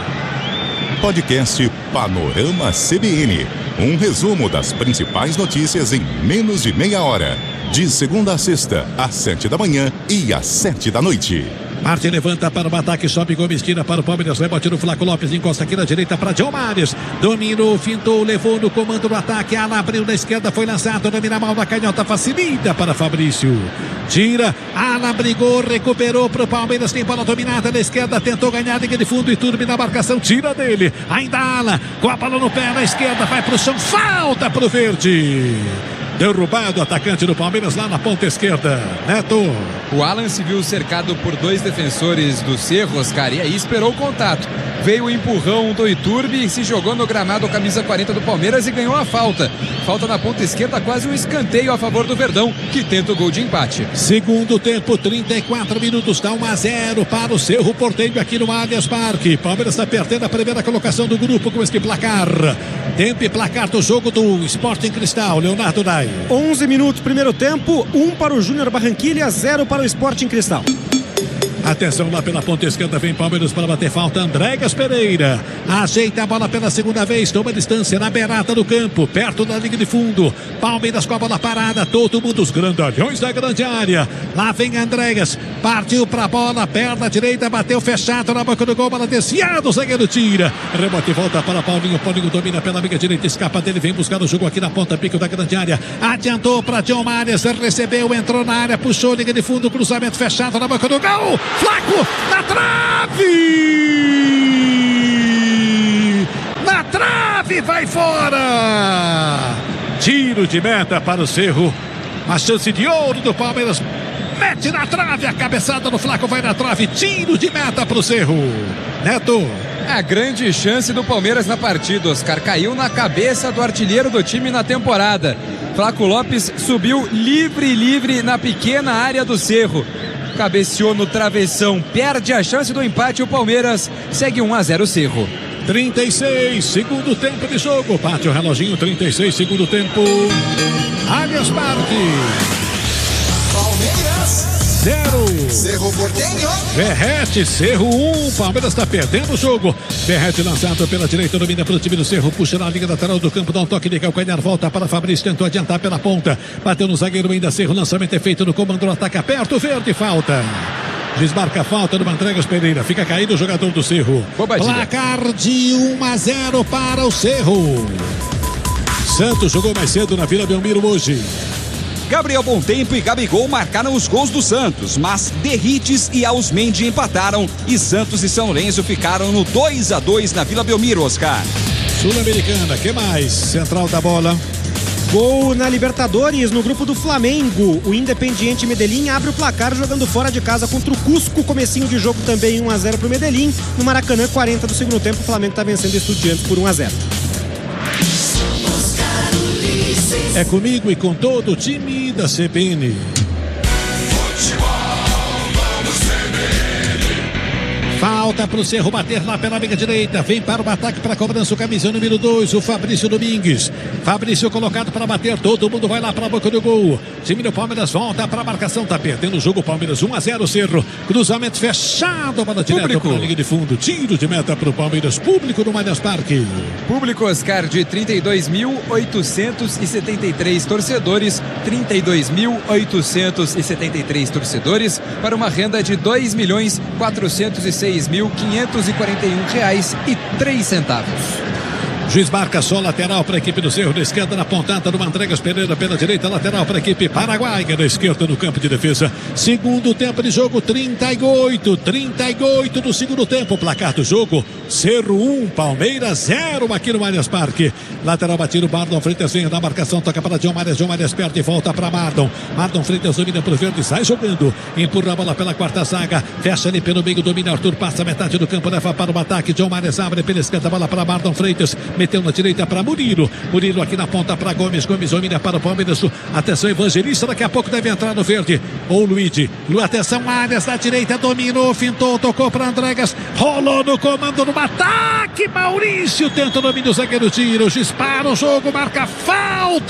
Podcast Panorama C B N, um resumo das principais notícias em menos de meia hora. De segunda a sexta, às sete da manhã e às sete da noite. Martin levanta para o ataque, sobe Gomes, tira para o Palmeiras, rebote no Flaco Lopes, encosta aqui na direita para Diomares, dominou, fintou, levou no comando do ataque, Ala abriu na esquerda, foi lançado, domina mal na canhota, facilita para Fabrício, tira, Ala brigou, recuperou para o Palmeiras, tem bola dominada na esquerda, tentou ganhar linha de fundo e turbe na marcação, tira dele, ainda Ala, com a bola no pé na esquerda, vai para o chão, falta para o Verde. Derrubado o atacante do Palmeiras lá na ponta esquerda. Neto. O Alan se viu cercado por dois defensores do Cerro, Oscar, e aí esperou o contato. veio o empurrão do Iturbe e se jogou no gramado camisa quarenta do Palmeiras e ganhou a falta. Falta na ponta esquerda, quase um escanteio a favor do Verdão, que tenta o gol de empate. Segundo tempo, trinta e quatro minutos, está um a zero para o Cerro Porteño aqui no Allianz Parque. Palmeiras está perdendo a primeira colocação do grupo com este placar. Tempo e placar do jogo do Sporting Cristal, Leonardo Dai. onze minutos, primeiro tempo, um para o Júnior Barranquilla, zero para o Sporting Cristal. Atenção lá pela ponta esquerda, vem Palmeiras para bater falta, Andréas Pereira ajeita a bola pela segunda vez, toma distância na beirada do campo, perto da linha de fundo. Palmeiras com a bola parada, todo mundo, os grandalhões da grande área. Lá vem Andréas, partiu para a bola, perna direita, bateu fechado na boca do gol, bola desviada, o zagueiro tira, rebote volta para Paulinho, Paulinho domina pela amiga direita, escapa dele, vem buscar o jogo aqui na ponta, pico da grande área, adiantou para John Marias, recebeu, entrou na área, puxou, liga de fundo, cruzamento fechado na boca do gol. Flaco, na trave! Na trave, vai fora! Tiro de meta para o Cerro. Uma chance de ouro do Palmeiras. Mete na trave, a cabeçada do Flaco vai na trave. Tiro de meta para o Cerro. Neto. A grande chance do Palmeiras na partida, Oscar. Caiu na cabeça do artilheiro do time na temporada. Flaco Lopes subiu livre, livre na pequena área do Cerro. Cabeceou no travessão, perde a chance do empate. O Palmeiras segue um a zero Cerro. trinta e seis, segundo tempo de jogo. Bate o reloginho, trinta e seis, segundo tempo. Allianz Parque. Palmeiras zero. Cerro Porteño. Verrete, Cerro um. Palmeiras está perdendo o jogo. Verrete lançado pela direita, domina para o time do Cerro. Puxa na linha lateral do campo, dá um toque de calcanhar. Volta para Fabrício, tentou adiantar pela ponta. Bateu no zagueiro ainda, Cerro. Lançamento é feito no comando, ataque aperto. Verde, falta. Desmarca a falta do Andréas Pereira. Fica caído o jogador do Cerro. Placar de um a zero para o Cerro. Santos jogou mais cedo na Vila Belmiro hoje. Gabriel Bontempo e Gabigol marcaram os gols do Santos, mas Derrites e Ausmendi empataram e Santos e São Lourenço ficaram no dois a dois na Vila Belmiro, Oscar. Sul-Americana, que mais? Central da bola. Gol na Libertadores, no grupo do Flamengo. O Independiente Medellín abre o placar jogando fora de casa contra o Cusco. Comecinho de jogo também um a zero para o Medellín. No Maracanã, quarenta do segundo tempo, o Flamengo está vencendo o Estudiantes por um a zero. É comigo e com todo o time da C B N. Falta para o Cerro bater lá pela amiga direita. Vem para o ataque para a cobrança o camisa número dois, o Fabrício Domingues. Fabrício colocado para bater. Todo mundo vai lá para a boca do gol. Time do Palmeiras volta para a marcação. Tá perdendo o jogo. Palmeiras um a zero, Cerro. Cruzamento fechado. Bola direto para a linha de fundo. Tiro de meta para o Palmeiras. Público no Allianz Parque. Público, Oscar, de trinta e dois mil oitocentos e setenta e três torcedores. trinta e dois mil oitocentos e setenta e três torcedores para uma renda de dois milhões quatrocentos e seis mil quinhentos e quarenta e um reais e três centavos. Juiz marca só lateral para a equipe do Cerro, da esquerda na pontada do Andréas Pereira, pela direita, lateral para a equipe paraguaia, da esquerda no campo de defesa. Segundo tempo de jogo, trinta e oito, trinta e oito do segundo tempo. Placar do jogo, Cerro um, Palmeiras zero aqui no Allianz Parque. Lateral batido, Mardon Freitas vem na marcação, toca para John Marias, John Marias perde e volta para Mardon. Mardon Freitas domina para o verde, sai jogando, empurra a bola pela quarta zaga, fecha ali pelo meio, domina Arthur, passa metade do campo, leva para o ataque, John Marias abre pela esquerda, bola para Mardon Freitas, meteu na direita para Murilo. Murilo aqui na ponta para Gomes. Gomes domina para o Palmeiras. Atenção, Evangelista. Daqui a pouco deve entrar no verde. Ou Luigi. Atenção, Arias na direita. Dominou, fintou, tocou para Andréas. Rolou no comando no ataque. Maurício tenta o domínio. O zagueiro tira. O dispara o jogo. Marca falta.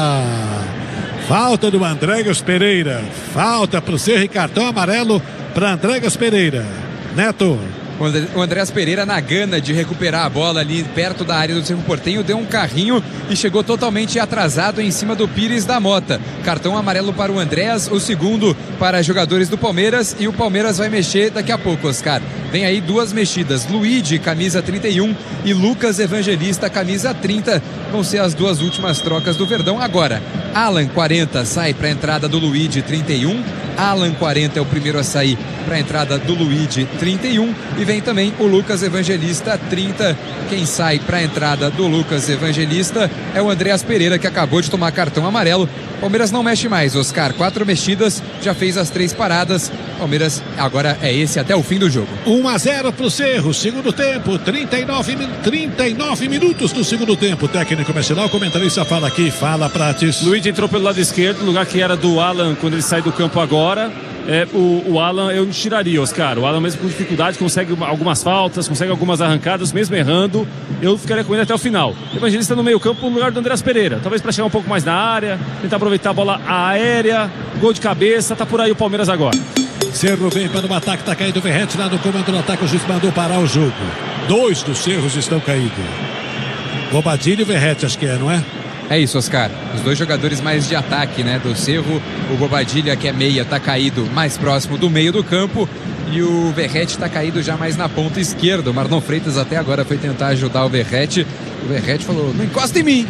Falta do Andréas Pereira. Falta para o Cerro e cartão amarelo para Andréas Pereira. Neto. O Andréas Pereira, na gana de recuperar a bola ali perto da área do Cerro Porteño, deu um carrinho e chegou totalmente atrasado em cima do Pires da Mota. Cartão amarelo para o Andréas, o segundo para jogadores do Palmeiras, e o Palmeiras vai mexer daqui a pouco, Oscar. Vem aí duas mexidas, Luigi, camisa trinta e um, e Lucas Evangelista, camisa trinta. Vão ser as duas últimas trocas do Verdão. Agora, Alan, quarenta, sai para a entrada do Luigi, trinta e um. Alan, quarenta, é o primeiro a sair para a entrada do Luigi, trinta e um. E vem também o Lucas Evangelista, trinta. Quem sai para a entrada do Lucas Evangelista é o Andreas Pereira, que acabou de tomar cartão amarelo. Palmeiras não mexe mais, Oscar. Quatro mexidas, já fez as três paradas. Palmeiras agora é esse até o fim do jogo. um a zero para o Cerro, segundo tempo, trinta e nove, trinta e nove minutos do segundo tempo. O técnico nacional, o comentarista fala aqui, fala Prates. Luigi entrou pelo lado esquerdo, no lugar que era do Alan quando ele sai do campo agora. É, o, o Alan eu não tiraria, Oscar. O Alan mesmo com dificuldade consegue algumas faltas, consegue algumas arrancadas, mesmo errando. Eu ficaria com ele até o final. O Evangelista no meio campo no lugar do Andreas Pereira, talvez para chegar um pouco mais na área, tentar aproveitar a bola aérea, gol de cabeça, tá por aí o Palmeiras agora. Cerro vem para o ataque, tá caído o Verrete lá no comando do ataque, o juiz mandou parar o jogo. Dois dos Cerros estão caídos. Bobadilha e Verrete, acho que é, não é? É isso, Oscar. Os dois jogadores mais de ataque, né, do Cerro. O Bobadilha, que é meia, tá caído mais próximo do meio do campo. E o Verrete tá caído já mais na ponta esquerda. O Marlon Freitas até agora foi tentar ajudar o Verrete. O Verrete falou, não encosta em mim.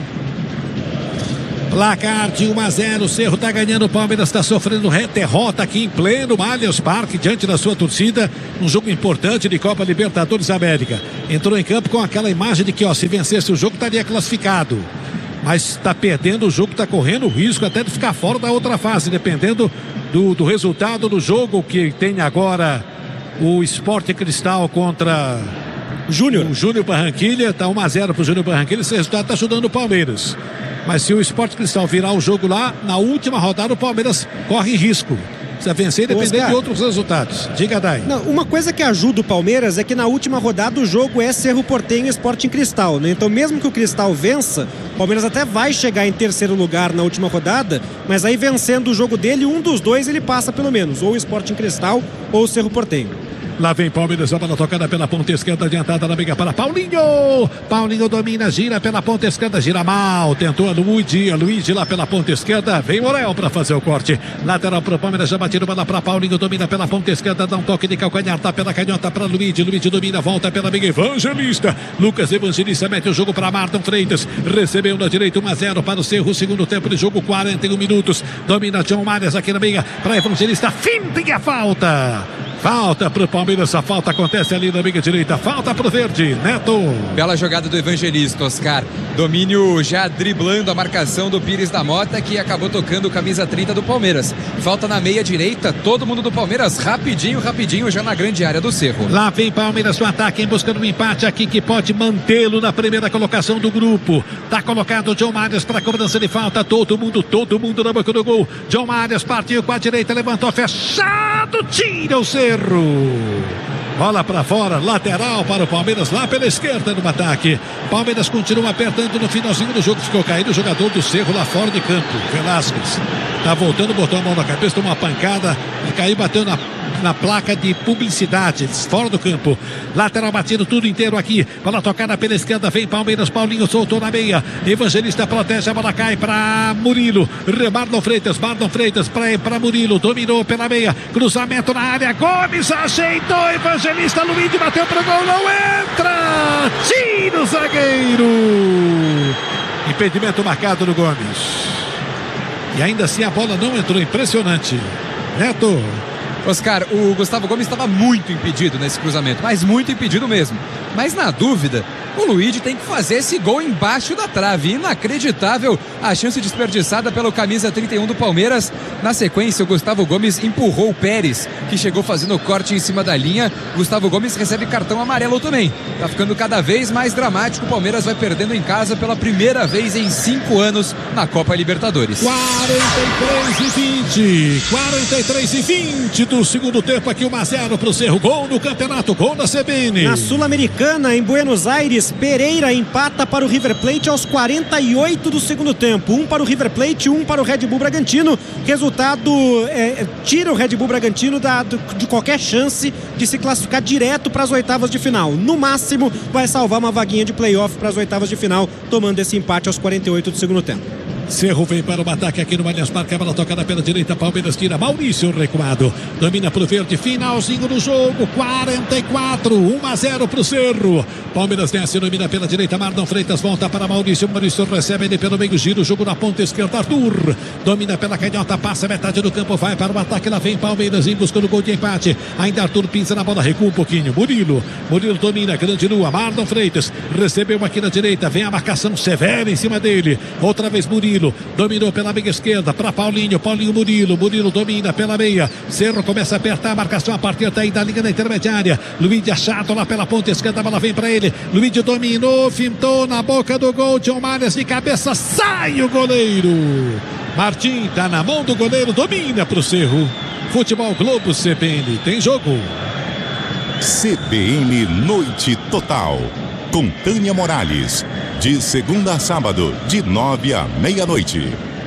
Placar de um a zero, o Cerro tá ganhando, o Palmeiras está sofrendo derrota aqui em pleno Allianz Parque, diante da sua torcida, um jogo importante de Copa Libertadores América. Entrou em campo com aquela imagem de que, ó, se vencesse o jogo estaria classificado. Mas está perdendo o jogo, está correndo o risco até de ficar fora da outra fase, dependendo do, do resultado do jogo que tem agora o Sport Cristal contra Júnior. o Júnior Barranquilla. Está um a zero para o Júnior Barranquilla. Esse resultado está ajudando o Palmeiras. Mas se o Sport Cristal virar o jogo lá, na última rodada o Palmeiras corre risco. Precisa vencer e depender de outros resultados. Diga, Dai. Não, uma coisa que ajuda o Palmeiras é que na última rodada o jogo é Cerro Porteño e Sporting Cristal, né? Então mesmo que o Cristal vença, o Palmeiras até vai chegar em terceiro lugar na última rodada, mas aí vencendo o jogo dele, um dos dois ele passa pelo menos, ou o Sporting Cristal ou o Cerro Porteño. Lá vem Palmeiras, a bola tocada pela ponta esquerda, adiantada na briga para Paulinho. Paulinho domina, gira pela ponta esquerda, gira mal. Tentou a Luigi, a Luigi lá pela ponta esquerda. Vem Morel para fazer o corte. Lateral para o Palmeiras, já batido bola para Paulinho, domina pela ponta esquerda, dá um toque de calcanhar, tá pela canhota para Luigi. Luigi domina, volta pela amiga Evangelista. Lucas Evangelista mete o jogo para Marlon Freitas. Recebeu na direita um a zero para o Cerro, segundo tempo de jogo, quarenta e um minutos. Domina John Marias aqui na meia para Evangelista. Finta e a falta. Falta para o Palmeiras, a falta acontece ali na meia direita, falta para o Verde, Neto. Bela jogada do Evangelista, Oscar. Domínio já driblando a marcação do Pires da Mota, que acabou tocando camisa trinta do Palmeiras. Falta na meia direita, todo mundo do Palmeiras rapidinho, rapidinho, já na grande área do Cerro. Lá vem Palmeiras no ataque, buscando um empate aqui que pode mantê-lo na primeira colocação do grupo. Tá colocado o John Marias para cobrança de falta, todo mundo, todo mundo na boca do gol. John Marias partiu com a direita, levantou, fechado, tira o Cerro. Bola para fora, lateral para o Palmeiras, lá pela esquerda no ataque. Palmeiras continua apertando no finalzinho do jogo. Ficou caído o jogador do Cerro lá fora de campo, Velasquez. Tá voltando, botou a mão na cabeça, tomou uma pancada e caiu, bateu na, na placa de publicidade, fora do campo. Lateral batido tudo inteiro aqui. Bola tocada pela esquerda, vem Palmeiras, Paulinho soltou na meia. Evangelista protege, a bola cai para Murilo. Marlon Freitas, Marlon Freitas para Murilo, dominou pela meia. Cruzamento na área, Gomes ajeitou, Evangelista, Luigi bateu para o gol, não entra! Tira o zagueiro! Impedimento marcado no Gomes. E ainda assim a bola não entrou, impressionante. Neto. Oscar, o Gustavo Gomes estava muito impedido nesse cruzamento, mas muito impedido mesmo. Mas na dúvida, o Luigi tem que fazer esse gol embaixo da trave. Inacreditável a chance desperdiçada pelo camisa trinta e um do Palmeiras. Na sequência, o Gustavo Gomes empurrou o Pérez, que chegou fazendo o corte em cima da linha. Gustavo Gomes recebe cartão amarelo também. Tá ficando cada vez mais dramático. O Palmeiras vai perdendo em casa pela primeira vez em cinco anos na Copa Libertadores. quarenta e três e vinte. quarenta e três e vinte do segundo tempo aqui, um a zero pro Cerro. Gol no campeonato, gol da C B N. Na Sul-Americana, em Buenos Aires, Pereira empata para o River Plate aos quarenta e oito do segundo tempo. Um para o River Plate, um para o Red Bull Bragantino. Resultado é, tira o Red Bull Bragantino da, de qualquer chance de se classificar direto para as oitavas de final. No máximo, vai salvar uma vaguinha de playoff para as oitavas de final, tomando esse empate aos quarenta e oito do segundo tempo. Cerro vem para o ataque aqui no Allianz Parque. A bola tocada pela direita. Palmeiras tira. Maurício recuado. Domina pro verde. Finalzinho do jogo. quarenta e quatro. um a zero pro Cerro. Palmeiras desce. Domina pela direita. Marlon Freitas volta para Maurício. Maurício recebe ele pelo meio. Gira o jogo na ponta esquerda. Arthur. Domina pela canhota. Passa metade do campo. Vai para o ataque. Lá vem Palmeiras em busca do gol de empate. Ainda Arthur pisa na bola. Recua um pouquinho. Murilo. Murilo domina. Grande lua. Marlon Freitas. Recebeu aqui na direita. Vem a marcação severa em cima dele. Outra vez Murilo. Dominou pela meia esquerda para Paulinho. Paulinho Murilo. Murilo domina pela meia. Cerro começa a apertar a marcação a partir daí da linha da intermediária. Luiz achado lá pela ponta esquerda. A bola vem para ele. Luiz dominou. Fintou na boca do gol. John Marias de cabeça. Sai o goleiro. Martim tá na mão do goleiro. Domina pro Cerro. Futebol Globo C B N. Tem jogo. C B N Noite Total. Com Tânia Morales. De segunda a sábado, de nove à meia-noite.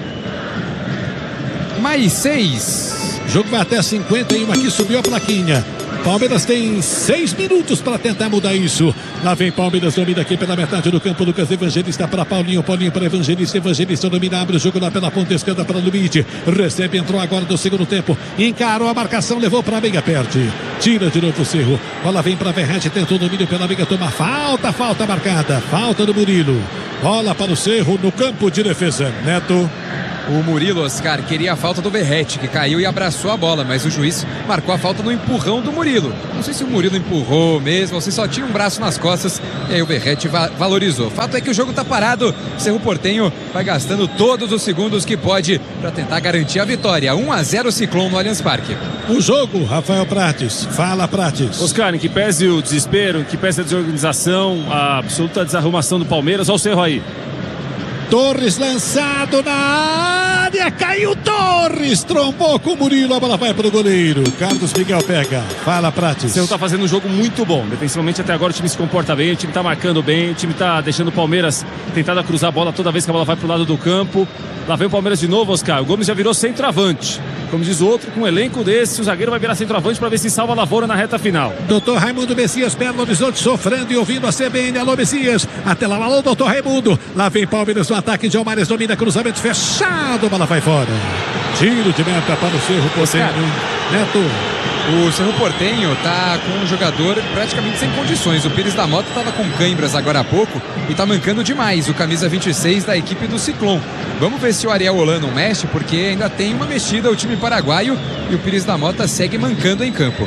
Mais seis. O jogo vai até cinquenta e um. Aqui subiu a plaquinha. Palmeiras tem seis minutos para tentar mudar isso. Lá vem Palmeiras, domina aqui pela metade do campo. Lucas Evangelista para Paulinho. Paulinho para Evangelista. Evangelista domina, abre o jogo lá pela ponta esquerda para Luiz. Recebe, entrou agora do segundo tempo. Encarou a marcação, levou para a meia, perde. Tira de novo o Cerro. Bola vem para Verratti, tentou o domínio pela meia, toma falta, falta marcada. Falta do Murilo. Bola para o Cerro no campo de defesa. Neto. O Murilo, Oscar, queria a falta do Verratti, que caiu e abraçou a bola, mas o juiz marcou a falta no empurrão do Murilo. Não sei se o Murilo empurrou mesmo, ou se só tinha um braço nas costas, e aí o Verratti va valorizou. O fato é que o jogo tá parado, o Cerro Porteño vai gastando todos os segundos que pode para tentar garantir a vitória. um a zero Ciclone no Allianz Parque. O jogo, Rafael Prates. Fala, Prates. Oscar, em que pese o desespero, em que pese a desorganização, a absoluta desarrumação do Palmeiras, olha o Cerro aí. Torres lançado na área, caiu Torres, trombou com o Murilo, a bola vai para o goleiro. Carlos Miguel pega. Fala, Prates. O Cerro está fazendo um jogo muito bom. Defensivamente até agora o time se comporta bem, o time está marcando bem, o time está deixando o Palmeiras tentando cruzar a bola toda vez que a bola vai para o lado do campo. Lá vem o Palmeiras de novo, Oscar. O Gomes já virou centroavante. Como diz o outro, com um elenco desse, o zagueiro vai virar centroavante para ver se salva a lavoura na reta final. Doutor Raimundo Messias, Belo Horizonte, sofrendo e ouvindo a C B N. Alô, Messias. Até lá, alô, doutor Raimundo. Lá vem Palmeiras no ataque. John Marias domina, cruzamento fechado. A bola vai fora. Tiro de meta para o Cerro Porteño. Neto. O Cerro Porteño tá com um jogador praticamente sem condições. O Pires da Mota estava com cãibras agora há pouco e tá mancando demais. O camisa vinte e seis da equipe do Ciclone. Vamos ver se o Ariel Holan não mexe, porque ainda tem uma mexida o time paraguaio e o Pires da Mota segue mancando em campo.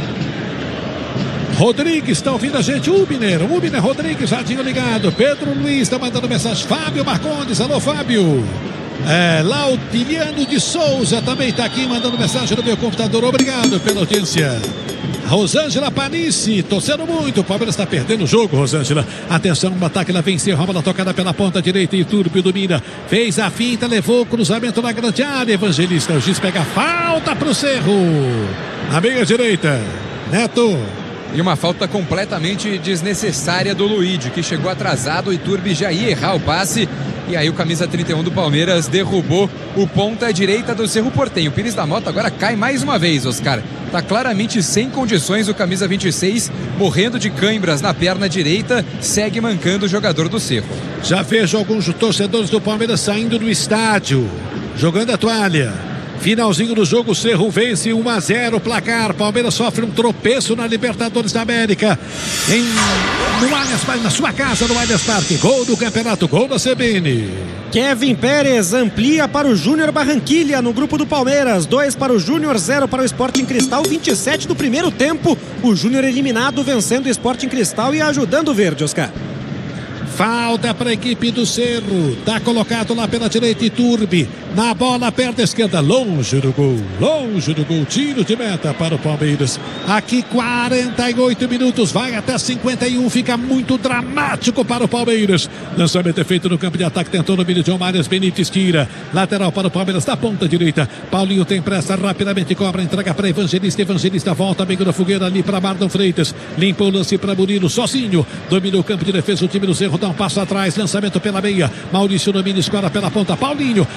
Rodrigues está ouvindo a gente. Ubner, Ubner Rodrigues, radinho ligado. Pedro Luiz está mandando mensagem. Fábio Marcondes, alô Fábio. É, Lautiliano de Souza também está aqui mandando mensagem no meu computador. Obrigado pela audiência. Rosângela Panice, torcendo muito. O Palmeiras está perdendo o jogo, Rosângela. Atenção no ataque, ela vem a bola tocada pela ponta direita e Turbio domina. Fez a finta, levou o cruzamento na grande área. Evangelista, o Giz pega falta para o Cerro. Na meia direita, Neto. E uma falta completamente desnecessária do Luigi, que chegou atrasado. E Turbi já ia errar o passe. E aí o camisa trinta e um do Palmeiras derrubou o ponta direita do Cerro Porteño. O Pires da Mota agora cai mais uma vez, Oscar. Tá claramente sem condições o camisa vinte e seis, morrendo de cãibras na perna direita, segue mancando o jogador do Cerro. Já vejo alguns torcedores do Palmeiras saindo do estádio, jogando a toalha. Finalzinho do jogo, o Cerro vence um a zero, placar. Palmeiras sofre um tropeço na Libertadores da América. Em, no Allianz Parque, na sua casa, no Allianz Parque. Gol do campeonato, gol da C B N. Kevin Pérez amplia para o Júnior Barranquilha no grupo do Palmeiras. dois para o Júnior, zero para o Sporting Cristal. vinte e sete do primeiro tempo. O Júnior eliminado, vencendo o Sporting Cristal e ajudando o Verde, Oscar. Falta para a equipe do Cerro. Está colocado lá pela direita Iturbe. Na bola, perna esquerda. Longe do gol. Longe do gol. Tiro de meta para o Palmeiras. Aqui quarenta e oito minutos. Vai até cinquenta e um. Fica muito dramático para o Palmeiras. Lançamento é feito no campo de ataque. Tentou no milho de Márias. Benítez tira. Lateral para o Palmeiras. Da ponta direita. Paulinho tem pressa. Rapidamente cobra. Entrega para Evangelista. Evangelista volta. Amigo da fogueira ali para Marlon Freitas. Limpa o lance para Murilo. Sozinho. Domina o campo de defesa. O time do Cerro dá um passo atrás. Lançamento pela meia. Maurício domina. Escora pela ponta. Paulinho recebe.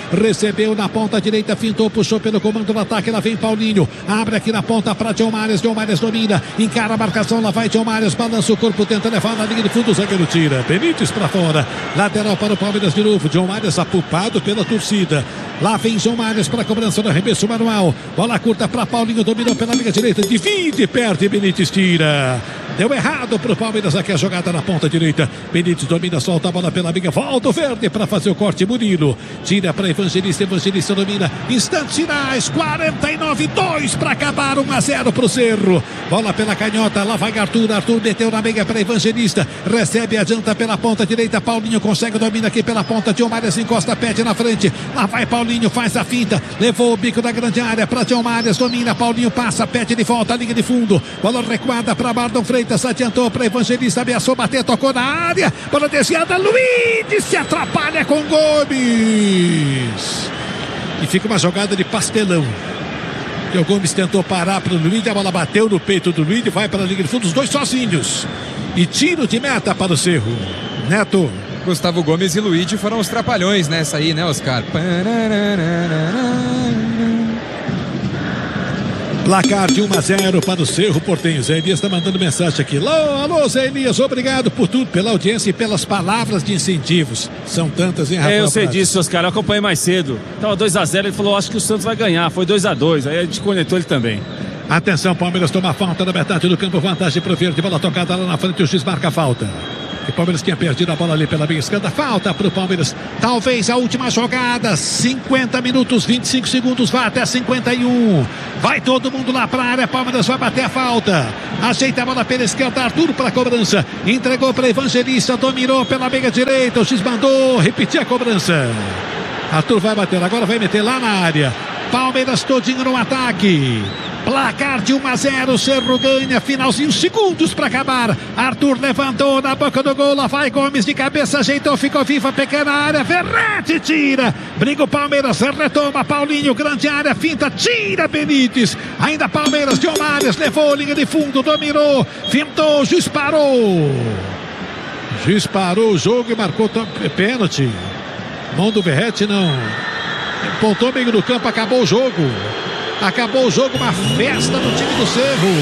recebeu na ponta direita, fintou, puxou pelo comando do ataque, lá vem Paulinho, abre aqui na ponta para Diomares, Diomares domina, encara a marcação, lá vai Diomares, balança o corpo, tenta levar na linha de fundo, o zagueiro tira, Benítez para fora, lateral para o Palmeiras de novo, Diomares apupado pela torcida, lá vem Diomares para a cobrança do arremesso manual, bola curta para Paulinho, dominou pela linha direita, divide, perde, Benítez tira. Deu errado pro Palmeiras aqui a jogada na ponta direita. Benítez domina, solta a bola pela amiga. Volta o Verde para fazer o corte. Murilo tira para Evangelista. Evangelista domina. Instantes finais. quarenta e nove, dois para acabar. um a zero pro Cerro. Bola pela canhota. Lá vai Arthur. Arthur meteu na meia para Evangelista. Recebe, adianta pela ponta direita. Paulinho consegue, domina aqui pela ponta. Diomares encosta, pede na frente. Lá vai Paulinho, faz a finta. Levou o bico da grande área para Diomares. Domina. Paulinho passa, pede de volta. Linha de fundo. Bola recuada para Bardon Freitas. Adiantou para Evangelista, ameaçou bater, tocou na área, bola desviada, Luiz se atrapalha com Gomes e fica uma jogada de pastelão. E o Gomes tentou parar para o Luiz, a bola bateu no peito do Luiz e vai para a linha de fundo, os dois sozinhos e tiro de meta para o Cerro. Neto. Gustavo Gomes e Luiz foram os trapalhões nessa aí, né, Oscar? Placar de um a zero para o Cerro Porteño. Zé Elias está mandando mensagem aqui. Alô, alô, Zé Elias, obrigado por tudo, pela audiência e pelas palavras de incentivos. São tantas, hein, Rafael? É, eu sei disso, Oscar. Eu acompanhei mais cedo. Tava dois a zero, ele falou, acho que o Santos vai ganhar. Foi dois a dois. Aí a gente conectou ele também. Atenção, Palmeiras toma falta na metade do campo. Vantagem para o Verde. Bola tocada lá na frente. O X marca a falta. O Palmeiras tinha perdido a bola ali pela meia esquerda. Falta para o Palmeiras. Talvez a última jogada. cinquenta minutos, vinte e cinco segundos. Vai até cinquenta e um. Vai todo mundo lá para a área. Palmeiras vai bater a falta. Ajeita a bola pela esquerda. Arthur para a cobrança. Entregou para Evangelista. Dominou pela meia direita. O X mandou repetir a cobrança. Arthur vai bater. Agora vai meter lá na área. Palmeiras todinho no ataque. Placar de um a zero, Cerro ganha, finalzinho, segundos para acabar. Arthur levantou na boca do gol, lá vai Gomes de cabeça, ajeitou, ficou viva, pequena área, Verratti tira. Briga o Palmeiras, retoma, Paulinho, grande área, finta, tira Benítez. Ainda Palmeiras, Diomares, levou, linha de fundo, dominou, fintou, juiz parou. Juiz parou o jogo e marcou pênalti. Mão do Verratti não. Pontou meio no campo, acabou o jogo. Acabou o jogo, uma festa no time do Cerro.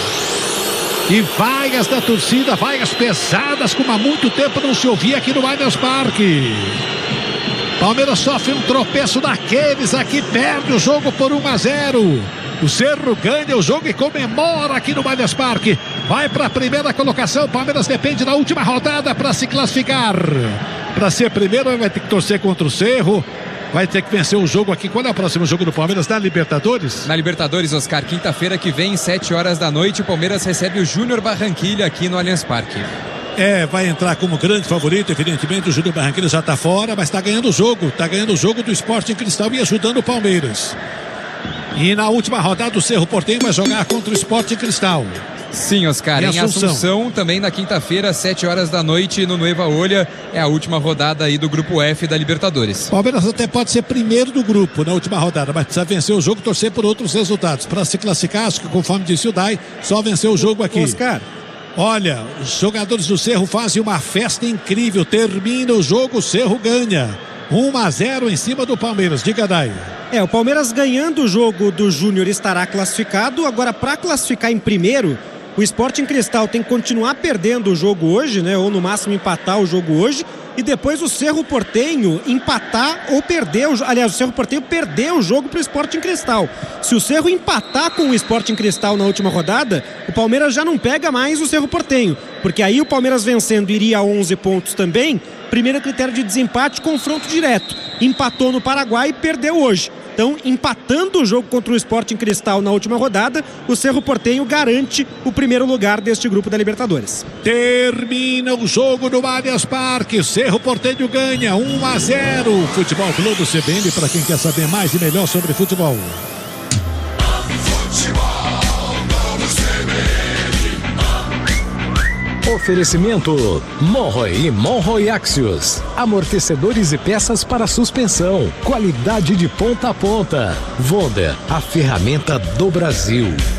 E vaias da torcida, vaias pesadas, como há muito tempo não se ouvia aqui no Allianz Parque. Palmeiras sofre um tropeço daqueles aqui, perde o jogo por um a zero. O Cerro ganha o jogo e comemora aqui no Allianz Parque. Vai para a primeira colocação. Palmeiras depende da última rodada para se classificar. Para ser primeiro, vai ter que torcer contra o Cerro. Vai ter que vencer o jogo aqui. Qual é o próximo jogo do Palmeiras? Na Libertadores? Na Libertadores, Oscar, quinta-feira que vem, sete horas da noite, o Palmeiras recebe o Júnior Barranquilla aqui no Allianz Parque. É, vai entrar como grande favorito, evidentemente. O Júnior Barranquilla já está fora, mas está ganhando o jogo. Está ganhando o jogo do Sporting Cristal e ajudando o Palmeiras. E na última rodada, o Cerro Porteño vai jogar contra o Sporting Cristal. Sim, Oscar, em Assunção. Assunção, também na quinta-feira, sete horas da noite, no Nueva Olha, é a última rodada aí do Grupo F da Libertadores. Palmeiras até pode ser primeiro do grupo na última rodada, mas precisa vencer o jogo e torcer por outros resultados. Para se classificar, acho que conforme disse o Dai, só vencer o jogo aqui. Oscar. Olha, os jogadores do Cerro fazem uma festa incrível, termina o jogo, o Cerro ganha. um a zero em cima do Palmeiras, diga Dai. É, o Palmeiras ganhando o jogo do Júnior estará classificado. Agora, para classificar em primeiro, o Sporting Cristal tem que continuar perdendo o jogo hoje, né? Ou no máximo empatar o jogo hoje. E depois o Cerro Porteño empatar ou perder. O... Aliás, o Cerro Porteño perdeu o jogo para o Sporting Cristal. Se o Cerro empatar com o Sporting Cristal na última rodada, o Palmeiras já não pega mais o Cerro Porteño. Porque aí o Palmeiras vencendo iria a onze pontos também. Primeiro critério de desempate, confronto direto. Empatou no Paraguai e perdeu hoje. Então, empatando o jogo contra o Sporting Cristal na última rodada, o Cerro Porteño garante o primeiro lugar deste grupo da Libertadores. Termina o jogo no Allianz Parque. Cerro Porteño ganha um a zero. Futebol Globo C B N, para quem quer saber mais e melhor sobre futebol. Oferecimento Monroy e Monroy Axios. Amortecedores e peças para suspensão. Qualidade de ponta a ponta. Wonder, a ferramenta do Brasil.